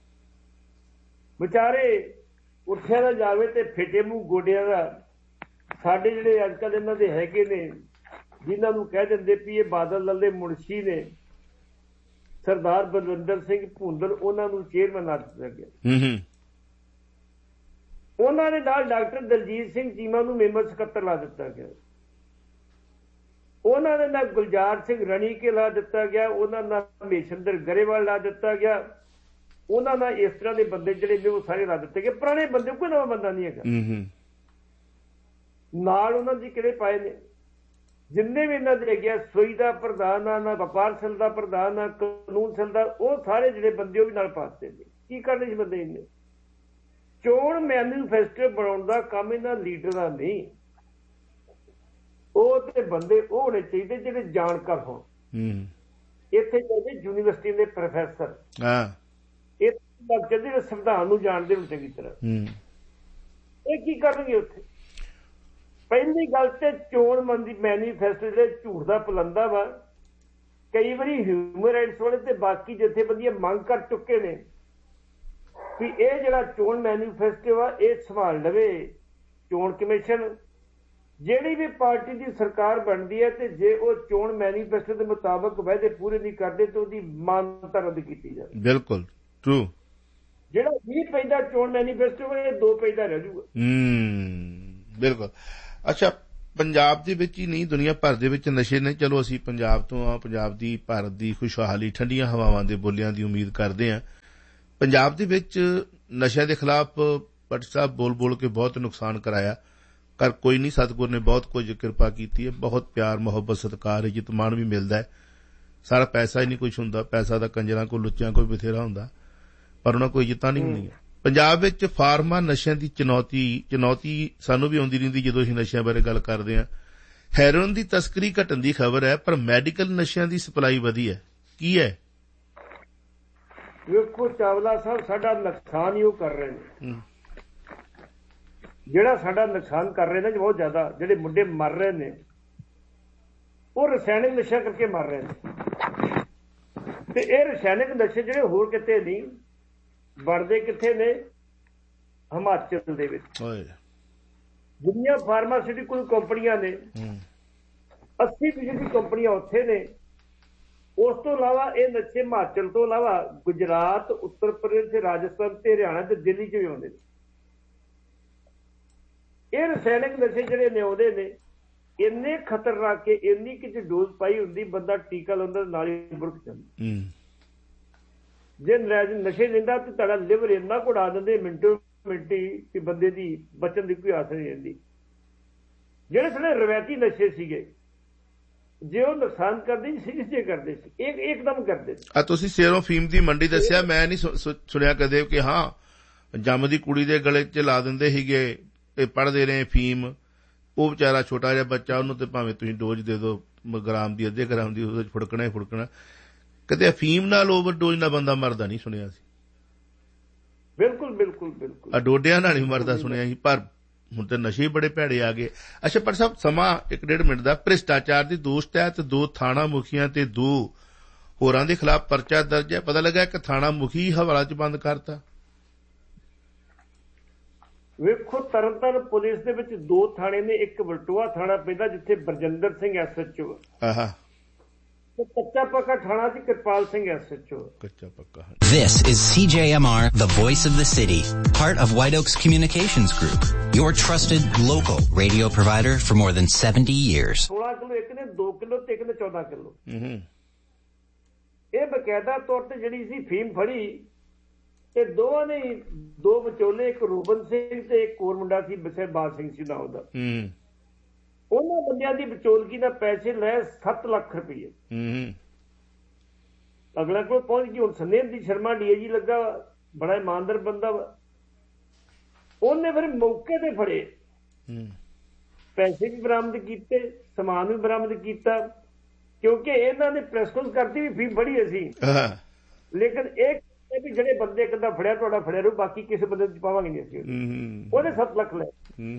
ਵਿਚਾਰੇ ਉੱਠਿਆ ਨਾ ਜਾਵੇ ਤੇ ਫੇਟੇ ਮੂੰਹ ਗੋਡਿਆਂ ਦਾ। ਸਾਡੇ ਜਿਹੜੇ ਅੱਜ ਕੱਲ੍ਹ ਇਹਨਾਂ ਦੇ ਹੈਗੇ ਨੇ ਜਿਨ੍ਹਾਂ ਨੂੰ ਕਹਿ ਦਿੰਦੇ ਵੀ ਇਹ ਬਾਦਲ ਦਲ ਦੇ ਮੁਨਸ਼ੀ ਨੇ, ਸਰਦਾਰ ਬਲਵਿੰਦਰ ਸਿੰਘ ਭੁੰਦਲ, ਉਹਨਾਂ ਨੂੰ ਚੇਅਰਮੈਨ ਲਾ ਦਿੱਤਾ ਗਿਆ। ਉਹਨਾਂ ਦੇ ਨਾਲ ਡਾਕਟਰ ਦਲਜੀਤ ਸਿੰਘ ਚੀਮਾ ਨੂੰ ਮੈਂਬਰ ਸਕੱਤਰ ਲਾ ਦਿੱਤਾ ਗਿਆ। ਉਹਨਾਂ ਦੇ ਨਾਲ ਗੁਲਜ਼ਾਰ ਸਿੰਘ ਰਣੀਕੇ ਲਾ ਦਿੱਤਾ ਗਿਆ। ਉਹਨਾਂ ਨਾਲ ਮਹੇਸ਼ਿੰਦਰ ਗਰੇਵਾਲ ਲਾ ਦਿੱਤਾ ਗਿਆ। ਉਹਨਾਂ ਨਾਲ ਇਸ ਤਰ੍ਹਾਂ ਦੇ ਬੰਦੇ ਜਿਹੜੇ ਨੇ ਉਹ ਸਾਰੇ ਲਾ ਦਿੱਤੇ ਗਏ। ਪੁਰਾਣੇ ਬੰਦੇ, ਕੋਈ ਨਵਾਂ ਬੰਦਾ ਨਹੀਂ ਹੈਗਾ। ਨਾਲ ਉਹਨਾਂ ਦੀ ਕਿਹੜੇ ਪਾਏ ਨੇ ਜਿੰਨੇ ਵੀ ਇਹਨਾਂ ਦੇ ਗਿਆ, ਸੋਈ ਦਾ ਪ੍ਰਧਾਨ ਆ, ਨਾ ਵਪਾਰ ਸੈੱਲ ਦਾ ਪ੍ਰਧਾਨ ਆ, ਕਾਨੂੰਨ ਸੈੱਲ ਦਾ, ਉਹ ਸਾਰੇ ਜਿਹੜੇ ਬੰਦੇ ਉਹ ਵੀ ਨਾਲ ਪਾਤੇ ਨੇ। ਕੀ ਕਰਨੇ ਸੀ ਬੰਦੇ ਇਹਨੇ? ਚੋਣ ਮੈਨੀਫੈਸਟੋ ਬਣਾਉਣ ਦਾ ਕੰਮ ਇਹਨਾਂ ਲੀਡਰਾਂ ਨਹੀਂ। ਉਹ ਤੇ ਬੰਦੇ ਉਹ ਹੋਣੇ ਚਾਹੀਦੇ ਜਿਹੜੇ ਜਾਣਕਾਰ ਹੋਣ। ਇੱਥੇ ਚਾਹੀਦੇ ਯੂਨੀਵਰਸਿਟੀ ਦੇ ਪ੍ਰੋਫੈਸਰ, ਇਹ ਜਿਹੜੇ ਸੰਵਿਧਾਨ ਨੂੰ ਜਾਣਦੇ ਹੋਣ ਚੰਗੀ ਤਰ੍ਹਾਂ। ਇਹ ਕੀ ਕਰਨਗੇ ਉੱਥੇ? ਪਹਿਲੀ ਗੱਲ ਤੇ ਚੋਣ ਮੈਨੀਫੈਸਟੋ ਜਿਹੜੇ ਝੂਠ ਦਾ ਪਲੰਦਾ ਵਾ, ਕਈ ਵਾਰੀ ਹਿਊਮਨ ਰਾਈਟਸ ਵਾਲੇ ਤੇ ਬਾਕੀ ਜਥੇਬੰਦੀਆਂ ਮੰਗ ਕਰ ਚੁੱਕੇ ਨੇ ਵੀ ਇਹ ਜਿਹੜਾ ਚੋਣ ਮੈਨੀਫੈਸਟੋ ਆ ਇਹ ਸੰਭਾਲ ਲਵੇ ਚੋਣ ਕਮਿਸ਼ਨ। ਜਿਹੜੀ ਵੀ ਪਾਰਟੀ ਦੀ ਸਰਕਾਰ ਬਣਦੀ ਹੈ ਤੇ ਜੇ ਉਹ ਚੋਣ ਮੈਨੀਫੈਸਟੋ ਦੇ ਮੁਤਾਬਕ ਵਾਅਦੇ ਪੂਰੇ ਨਹੀਂ ਕਰਦੇ ਤਾਂ ਉਹਦੀ ਮਾਨਤਾ ਰੱਦ ਕੀਤੀ ਜਾਵੇ। ਬਿਲਕੁਲ ਟਰੂ। ਜਿਹੜਾ ਵੀਹ ਪੈਂਦਾ ਚੋਣ ਮੈਨੀਫੈਸਟੋ ਇਹ ਦੋ ਪੈਂਦਾ ਰਹਿ ਜਾਊਗਾ। ਹੂੰ ਬਿਲਕੁਲ। ਅੱਛਾ, ਪੰਜਾਬ ਦੇ ਵਿੱਚ ਹੀ ਨਹੀਂ ਦੁਨੀਆ ਭਰ ਦੇ ਵਿੱਚ ਨਸ਼ੇ ਨੇ। ਚਲੋ ਅਸੀਂ ਪੰਜਾਬ ਤੋਂ ਆ, ਪੰਜਾਬ ਦੀ ਭਾਰਤ ਦੀ ਖੁਸ਼ਹਾਲੀ ਠੰਡੀਆਂ ਹਵਾਵਾਂ ਦੇ ਬੋਲਿਆਂ ਦੀ ਉਮੀਦ ਕਰਦੇ ਹਾਂ। ਪੰਜਾਬ ਦੇ ਵਿੱਚ ਨਸ਼ਿਆਂ ਦੇ ਖਿਲਾਫ ਭੱਟ ਸਾਹਿਬ ਬੋਲ ਬੋਲ ਕੇ ਬਹੁਤ ਨੁਕਸਾਨ ਕਰਾਇਆ, ਕਰ ਕੋਈ ਨਹੀਂ, ਸਤਿਗੁਰ ਨੇ ਬਹੁਤ ਕੁਝ ਕਿਰਪਾ ਕੀਤੀ ਹੈ, ਬਹੁਤ ਪਿਆਰ ਮੁਹੱਬਤ ਸਤਿਕਾਰ ਇੱਜ਼ਤ ਮਾਣ ਵੀ ਮਿਲਦਾ ਹੈ। ਸਾਰਾ ਪੈਸਾ ਹੀ ਨਹੀਂ ਕੁਛ ਹੁੰਦਾ, ਪੈਸਾ ਤਾਂ ਕੰਜਰਾਂ ਕੋਲ ਲੁੱਚਿਆਂ ਕੋਲ ਬਥੇਰਾ ਹੁੰਦਾ, ਪਰ ਉਹਨਾਂ ਕੋਈ ਇੱਜ਼ਤਾਂ ਨਹੀਂ ਹੁੰਦੀਆਂ। ਪੰਜਾਬ ਵਿੱਚ ਫਾਰਮਾ ਨਸ਼ਿਆਂ ਦੀ ਚੁਣੌਤੀ ਚੁਣੌਤੀ ਸਾਨੂੰ ਵੀ ਆਉਂਦੀ ਰਹਿੰਦੀ ਜਦੋਂ ਅਸੀਂ ਨਸ਼ਿਆਂ ਬਾਰੇ ਗੱਲ ਕਰਦੇ ਹਾਂ। ਹੈਰੋਇਨ ਦੀ ਤਸਕਰੀ ਘਟਣ ਦੀ ਖਬਰ ਹੈ, ਪਰ ਮੈਡੀਕਲ ਨਸ਼ਿਆਂ ਦੀ ਸਪਲਾਈ ਵਧੀ ਹੈ, ਕੀ ਹੈ? ਵੇਖੋ ਚਾਵਲਾ ਸਾਹਿਬ, ਸਾਡਾ ਨੁਕਸਾਨ ਹੀ ਉਹ ਕਰ ਰਹੇ ਨੇ, ਜਿਹੜਾ ਸਾਡਾ ਨੁਕਸਾਨ ਕਰ ਰਹੇ ਨੇ ਬਹੁਤ ਜ਼ਿਆਦਾ। ਜਿਹੜੇ ਮੁੰਡੇ ਮਰ ਰਹੇ ਨੇ ਉਹ ਰਸਾਇਣਿਕ ਨਸ਼ਾ ਕਰਕੇ ਮਰ ਰਹੇ ਨੇ, ਤੇ ਇਹ ਰਸਾਇਣਿਕ ਨਸ਼ੇ ਜਿਹੜੇ ਹੋਰ ਕਿਤੇ ਨਹੀਂ ਬਣਦੇ, ਕਿੱਥੇ ਨੇ? ਹਿਮਾਚਲ ਦੇ ਵਿੱਚ। ਜਿੰਨੀਆਂ ਫਾਰਮਾਸਿਊਟੀਕਲ ਕੰਪਨੀਆਂ ਨੇ ਅੱਸੀ ਫੀਸਦੀ ਕੰਪਨੀਆਂ ਉੱਥੇ ਨੇ। ਉਸ ਤੋਂ ਇਲਾਵਾ ਇਹ ਨਸ਼ੇ ਹਿਮਾਚਲ ਤੋਂ ਇਲਾਵਾ ਗੁਜਰਾਤ, ਉੱਤਰ ਪ੍ਰਦੇਸ਼, ਰਾਜਸਥਾਨ ਤੇ ਹਰਿਆਣਾ ਤੇ ਦਿੱਲੀ ਚ ਵੀ ਆਉਂਦੇ ਨੇ। ਇਹ ਰਸਾਇਣਿਕ ਨਸ਼ੇ ਜਿਹੜੇ ਨੇ ਆਉਂਦੇ ਨੇ ਇੰਨੇ ਖਤਰਨਾਕ ਕਿ ਇੰਨੀ ਕਿ ਡੋਜ਼ ਪਾਈ ਹੁੰਦੀ ਬੰਦਾ ਟੀਕਾ ਲਾਉਂਦਾ ਨਾਲ ਹੀ ਬੁੜਕ ਜਾਂਦਾ। ਜੇ ਨਸ਼ੇ ਲੈਂਦਾ ਤੇ ਤੁਹਾਡਾ ਲਿਵਰ ਇੰਨਾ ਘੁੜਾ ਦਿੰਦੇ ਮਿੰਟੋ ਮਿੰਟੀ ਕਿ ਬੰਦੇ ਦੀ ਬਚਣ ਦੀ ਕੋਈ ਆਸ ਨਹੀਂ ਰਹਿੰਦੀ। ਜਿਹੜੇ ਸਾਡੇ ਰਵਾਇਤੀ ਨਸ਼ੇ ਸੀਗੇ ਜੇ ਉਹ ਨੁਕਸਾਨ ਕਰਦੇ ਸੀ ਸੀਰੀਅਸ ਜੇ ਕਰਦੇ ਸੀ, ਇੱਕ ਇੱਕਦਮ ਕਰਦੇ ਸੀ। ਆ ਤੁਸੀਂ ਸੇਰੋਂ ਫੀਮ ਦੀ ਮੰਡੀ ਦੱਸਿਆ, ਮੈਂ ਨਹੀਂ ਸੁਣਿਆ ਕਦੇ ਕਿ ਹਾਂ ਜੰਮਦੀ ਕੁੜੀ ਦੇ ਗਲੇ 'ਚ ਲਾ ਦਿੰਦੇ ਸੀਗੇ, ਇਹ ਪੜ੍ਹਦੇ ਰਹੇ ਫੀਮ, ਉਹ ਵਿਚਾਰਾ ਛੋਟਾ ਜਿਹਾ ਬੱਚਾ, ਉਹਨੂੰ ਤੇ ਭਾਵੇਂ ਤੁਸੀਂ ਡੋਜ਼ ਦੇ ਦਿਓ ਗ੍ਰਾਮ ਦੀ, ਅੱਧੇ ਗ੍ਰਾਮ ਦੀ, ਉਹਦੇ 'ਚ ਫੁੜਕਣਾ ਹੀ ਫੁੜਕਣਾ। ਕਦੇ ਅਫੀਮ ਨਾਲ ਓਵਰਡੋਜ਼ ਨਾਲ ਬੰਦਾ ਮਰਦਾ ਨਹੀਂ ਸੁਣਿਆ ਸੀ। ਬਿਲਕੁਲ ਬਿਲਕੁਲ ਬਿਲਕੁਲ। ਡੋਡਿਆਂ ਨਾਲ ਨਹੀਂ ਮਰਦਾ ਸੁਣਿਆ ਸੀ, ਪਰ ਹੁਣ ਤੇ ਨਸ਼ੇ ਬੜੇ ਭੈੜੇ ਆ ਗਏ। ਅੱਛਾ ਪਰ ਸਾਹਿਬ ਸਮਾਂ ਇੱਕ ਡੇਢ ਮਿੰਟ ਦਾ। ਭ੍ਰਿਸ਼ਟਾਚਾਰ ਦੀ ਦੋਸ਼ ਤਹਿਤ ਦੋ ਥਾਣਾ ਮੁਖੀਆਂ ਤੇ ਦੋ ਹੋਰਾਂ ਦੇ ਖਿਲਾਫ ਪਰਚਾ ਦਰਜ ਹੈ। ਪਤਾ ਲੱਗਾ ਕਿ ਥਾਣਾ ਮੁਖੀ ਹਵਾਲਾ 'ਚ ਬੰਦ ਕਰਤਾ। ਵੇਖੋ ਤਰਨਤਾਰਨ ਪੁਲਿਸ ਦੇ ਵਿੱਚ ਦੋ ਥਾਣੇ ਨੇ, ਇੱਕ ਵਲਟੋਆ ਥਾਣਾ ਪੈਂਦਾ ਜਿੱਥੇ Barjinder Singh S H O, ਤੇ ਕੱਚਾ ਪੱਕਾ ਥਾਣਾ ਸੀ Kirpal Singh S H O. ਕੱਚਾ ਪੱਕਾ। This is C J M R, the voice of the city, part of White Oaks Communications Group, your trusted local radio provider for more than seventy years. सोलह किलो एक ने दो किलो ਤੇ ਇੱਕ ਨੇ चौदह किलो। ਇਹ ਬਕਾਇਦਾ ਤੌਰ ਤੇ ਜਿਹੜੀ ਸੀ ਫੀਮ ਫੜੀ ਤੇ ਦੋਵਾਂ ਨੇ ਦੋ ਵਿਚੋਲੇ, ਇੱਕ ਰੂਬਨ ਸਿੰਘ ਤੇ ਇੱਕ ਹੋਰ ਮੁੰਡਾ ਸੀ ਬਸੇਬਾਲ ਸਿੰਘ ਸੀ ਨਾ ਉਹਦਾ, ਉਹਨਾਂ ਬੰਦਿਆਂ ਦੀ ਵਿਚੋਲਗੀ ਨਾਲ ਪੈਸੇ ਲੈ ਸੱਤ ਲੱਖ ਰੁਪਏ ਅਗਲਾ ਕੋਲ ਪਹੁੰਚ ਗਈ। ਹੁਣ ਸੰਦੇਹ ਦੀ ਸ਼ਰਮਾ ਡੀ ਜੀ ਲੱਗਾ, ਬੜਾ ਇਮਾਨਦਾਰ ਬੰਦਾ ਵਾ, ਉਹਨੇ ਫਿਰ ਮੌਕੇ ਤੇ ਫੜੇ, ਪੈਸੇ ਵੀ ਬਰਾਮਦ ਕੀਤੇ, ਸਮਾਨ ਵੀ ਬਰਾਮਦ ਕੀਤਾ, ਕਿਉਂਕਿ ਇਹਨਾਂ ਨੇ ਪ੍ਰੈਸ ਕਾਨਫਰੰਸ ਕਰਤੀ ਵੀ ਫੀਮ ਫੜੀ ਅਸੀਂ, ਲੇਕਿਨ ਇਹ ਵੀ ਜਿਹੜੇ ਬੰਦੇ ਕਿੱਦਾਂ ਫੜਿਆ ਤੁਹਾਡਾ ਫੜਿਆ ਰਹੂ, ਬਾਕੀ ਕਿਸੇ ਬੰਦੇ ਚ ਪਾਵਾਂਗੇ ਨਹੀਂ ਅਸੀਂ। ਉਹਦੇ ਸੱਤ ਲੱਖ ਲੈ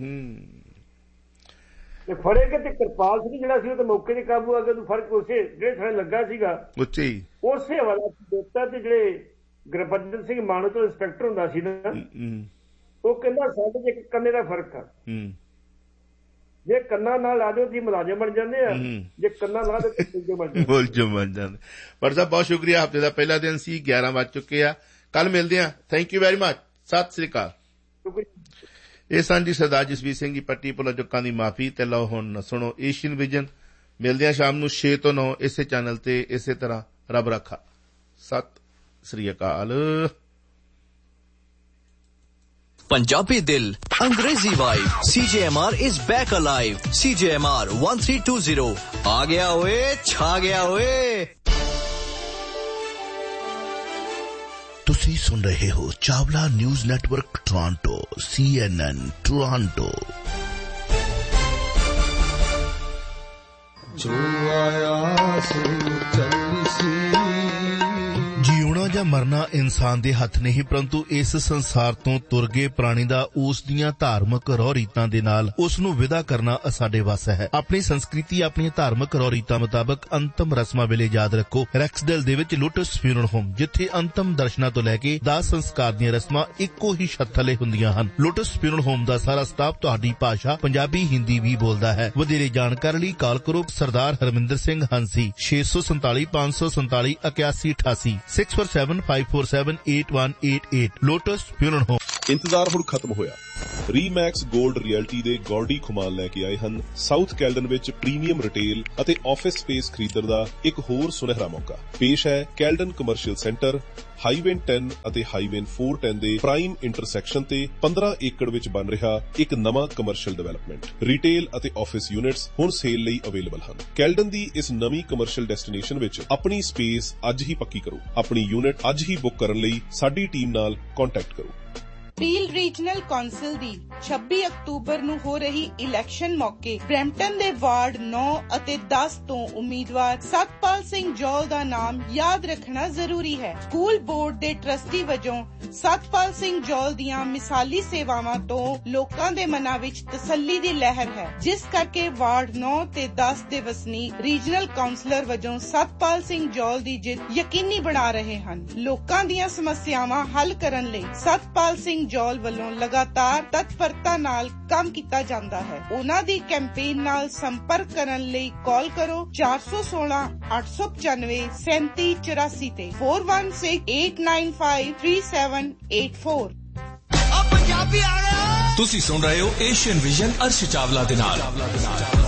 ਤੇ ਫੜੇ ਕੇ ਤੇ ਕਿਰਪਾਲ ਸਿੰਘ ਜਿਹੜਾ ਸੀ ਉਹ ਤਾਂ ਮੌਕੇ ਤੇ ਕਾਬੂ ਆ ਗਿਆ। ਉਹਨੂੰ ਫਰਕ ਉਸੇ ਜਿਹੜੇ ਥਾਣੇ ਲੱਗਾ ਸੀਗਾ ਉਸੇ ਹਵਾਲਾ ਦਿੱਤਾ। ਤੇ ਜਿਹੜੇ ਗੁਰਬਚਨ ਸਿੰਘ ਮਾਨੋ ਤੋਂ ਇੰਸਪੈਕਟਰ ਹੁੰਦਾ ਸੀ ਨਾ, ਉਹ ਕਹਿੰਦਾ ਸਾਡੇ ਚ ਇੱਕ ਕੰਨੇ ਦਾ ਫਰਕ ਆ, ਜੇ ਕੰਨਾਂ ਨਾਲ ਲਾ ਦਿਓ ਤੁਸੀਂ ਮੁਲਾਜ਼ਮ ਬਣ ਜਾਂਦੇ ਆ, ਜੇ ਕੰਨਾਂ ਲਾ ਦਿਓ ਮੁਲਜ਼ਮ ਬਣ ਜਾਂਦੇ। ਪਰ ਸਾਹਿਬ ਬਹੁਤ ਸ਼ੁਕਰੀਆ, ਹਫ਼ਤੇ ਦਾ ਪਹਿਲਾ ਦਿਨ ਸੀ, ਗਿਆਰਾਂ ਵੱਜ ਚੁੱਕੇ ਆ, ਕੱਲ ਮਿਲਦੇ ਆ। Thank you very much, Sat Sri ਅਕਾਲ। ਇਹ ਸਨ ਜੀ ਸਰਦਾਰ ਜਸਵੀਰ ਸਿੰਘ ਜੀ ਪੱਟੀ ਭੁੱਲਾ ਚੁੱਕਾਂ ਦੀ ਮਾਫੀ। ਤੇ ਲਓ ਹੁਣ ਸੁਣੋ ਏਸ਼ੀਅਨ ਵਿਜ਼ਨ, ਮਿਲਦੇ ਆ ਸ਼ਾਮ ਨੂੰ ਛੇ ਤੋਂ ਨੌ ਇਸੇ ਚੈਨਲ ਤੇ, ਇਸੇ ਤਰ੍ਹਾਂ। ਰੱਬ ਰੱਖਾ, ਸਤਿ ਸ੍ਰੀ ਅਕਾਲ। पंजाबी दिल, अंग्रेजी vibe, C J M R is back alive. C J M R one three two zero आ गया ओए, छा गया ओए। तुसी सुन रहे हो Chawla news network Toronto, C N N Toronto. जो आया सो चली सी, जीवना जा ਮਰਨਾ ਇਨਸਾਨ ਦੇ ਹੱਥ ਨਹੀਂ, ਪਰੰਤੂ ਇਸ ਸੰਸਾਰ ਤੋਂ ਤੁਰ ਗਏ ਪ੍ਰਾਣੀ ਦਾ ਉਸ ਦੀਆਂ ਧਾਰਮਿਕ ਰਹੁ ਰੀਤਾਂ ਦੇ ਨਾਲ ਉਸ ਨੂੰ ਵਿਦਾ ਕਰਨਾ ਸਾਡੇ ਵੱਸ ਹੈ। ਆਪਣੀ ਸੰਸਕ੍ਰਿਤੀ, ਆਪਣੀਆਂ ਧਾਰਮਿਕ ਰਹੁ ਰੀਤਾਂ ਮੁਤਾਬਕ ਅੰਤਮ ਰਸਮਾਂ ਵੇਲੇ ਯਾਦ ਰੱਖੋ ਰੈਕਸਡੇਲ ਦੇ ਵਿੱਚ ਲੋਟਸ ਫਿਊਨਰਲ ਹੋਮ, ਜਿੱਥੇ ਅੰਤਮ ਦਰਸ਼ਨਾਂ ਤੋਂ ਲੈ ਕੇ ਦਾਹ ਸੰਸਕਾਰ ਦੀਆਂ ਰਸਮਾਂ ਇੱਕੋ ਹੀ ਛੱਤ ਥੱਲੇ ਹੁੰਦੀਆਂ ਹਨ। ਲੋਟਸ ਫਿਊਨਰਲ ਹੋਮ ਦਾ ਸਾਰਾ ਸਟਾਫ ਤੁਹਾਡੀ ਭਾਸ਼ਾ ਪੰਜਾਬੀ, ਹਿੰਦੀ ਵੀ ਬੋਲਦਾ ਹੈ। ਵਧੇਰੇ ਜਾਣਕਾਰੀ ਲਈ ਕਾਲ ਕਰੋ ਸਰਦਾਰ ਹਰਮਿੰਦਰ ਸਿੰਘ ਹੰਸੀ ਛੇ ਸੌ ਸੰਤਾਲੀ ਪੰਜ ਸੌ ਸੰਤਾਲੀ ਇਕਿਆਸੀ ਅਠਾਸੀ six four seven five four seven eight one eight eight. Lotus funeral home. ਇੰਤਜ਼ਾਰ ਹੁਣ ਖਤਮ ਹੋਇਆ। ਰੀਮੈਕਸ ਗੋਲਡ ਰਿਐਲਟੀ ਦੇ ਗੌਰਡੀ ਖੁਮਾਲ ਲੈ ਕੇ ਆਏ ਹਨ ਸਾਊਥ ਕੈਲਡਨ ਵਿੱਚ ਪ੍ਰੀਮੀਅਮ ਰਿਟੇਲ ਅਤੇ ਆਫਿਸ ਸਪੇਸ ਖਰੀਦਣ ਦਾ ਇੱਕ ਹੋਰ ਸੁਨਹਿਰਾ ਮੌਕਾ। ਪੇਸ਼ ਹੈ Caledon commercial centre highway ten ਅਤੇ ਹਾਈਵੇ ਫੋਰ ਟੈਨ ਦੇ ਪ੍ਰਾਈਮ ਇੰਟਰਸੈਕਸ਼ਨ ਤੇ ਪੰਦਰਾਂ ਏਕੜ ਵਿੱਚ ਬਣ ਰਿਹਾ ਇੱਕ ਨਵਾਂ ਕਮਰਸ਼ੀਅਲ ਡਿਵੈਲਪਮੈਂਟ। ਰਿਟੇਲ ਅਤੇ ਆਫਿਸ ਯੂਨਿਟਸ ਹੁਣ ਸੇਲ ਲਈ ਅਵੇਲੇਬਲ ਹਨ। ਕੈਲਡਨ ਦੀ ਇਸ ਨਵੀਂ ਕਮਰਸ਼ੀਅਲ ਡੈਸਟੀਨੇਸ਼ਨ ਵਿੱਚ ਆਪਣੀ ਸਪੇਸ ਅੱਜ ਹੀ ਪੱਕੀ ਕਰੋ। ਆਪਣੀ ਯੂਨਿਟ ਅੱਜ ਹੀ ਬੁੱਕ ਕਰਨ ਲਈ ਸਾਡੀ ਟੀਮ ਨਾਲ ਕੰਟੈਕਟ ਕਰੋ। ਪੀਲ ਰੀਜਨਲ ਕੌਂਸਲ ਦੀ ਛੱਬੀ ਅਕਤੂਬਰ ਨੂੰ ਹੋ ਰਹੀ ਇਲੈਕਸ਼ਨ ਮੌਕੇ ਬਰੈਂਪਟਨ ਦੇ ਵਾਰਡ ਨੌ ਅਤੇ ਦਸ ਤੋਂ ਉਮੀਦਵਾਰ ਸਤਪਾਲ ਸਿੰਘ ਜੌਲ ਦਾ ਨਾਮ ਯਾਦ ਰੱਖਣਾ ਜ਼ਰੂਰੀ ਹੈ। ਸਕੂਲ ਬੋਰਡ ਦੇ ਟਰਸਟੀ ਵਜੋਂ ਸਤਪਾਲ ਸਿੰਘ ਜੌਲ ਦੀਆਂ ਮਿਸਾਲੀ ਸੇਵਾਵਾਂ ਤੋਂ ਲੋਕਾਂ ਦੇ ਮਨਾਂ ਵਿੱਚ ਤਸੱਲੀ ਦੀ ਲਹਿਰ ਹੈ, ਜਿਸ ਕਰਕੇ ਵਾਰਡ ਨੌ ਤੇ ਦਸ ਦੇ ਵਸਨੀਕ ਰੀਜਨਲ ਕਾਉਂਸਲਰ ਵਜੋਂ ਸਤਪਾਲ ਸਿੰਘ ਜੌਲ ਦੀ ਜਿੱਤ ਯਕੀਨੀ ਬਣਾ ਰਹੇ ਹਨ। ਲੋਕਾਂ ਦੀਆਂ ਸਮੱਸਿਆਵਾਂ ਹੱਲ ਕਰਨ ਲਈ ਸਤਪਾਲ ਸਿੰਘ ਜੌਲ ਵੱਲੋਂ ਲਗਾਤਾਰ ਤਤਪਰਤਾ ਨਾਲ ਕੰਮ ਕੀਤਾ ਜਾਂਦਾ ਹੈ। ਉਹਨਾਂ ਦੀ ਕੈਂਪੇਨ ਨਾਲ ਸੰਪਰਕ ਕਰਨ ਲਈ ਕਾਲ ਕਰੋ ਚਾਰ ਸੌ ਸੋਲਾਂ ਅੱਠ ਸੌ ਪਚਾਨਵੇਂ ਸੈਂਤੀ ਚੁਰਾਸੀ ਤੇ four one six eight nine five three seven eight four. ਤੁਸੀਂ ਸੁਣ ਰਹੇ ਹੋ ਏਸ਼ੀਅਨ ਵਿਜ਼ਨ ਅਰਸ਼ ਚਾਵਲਾ ਦੇ ਨਾਲ।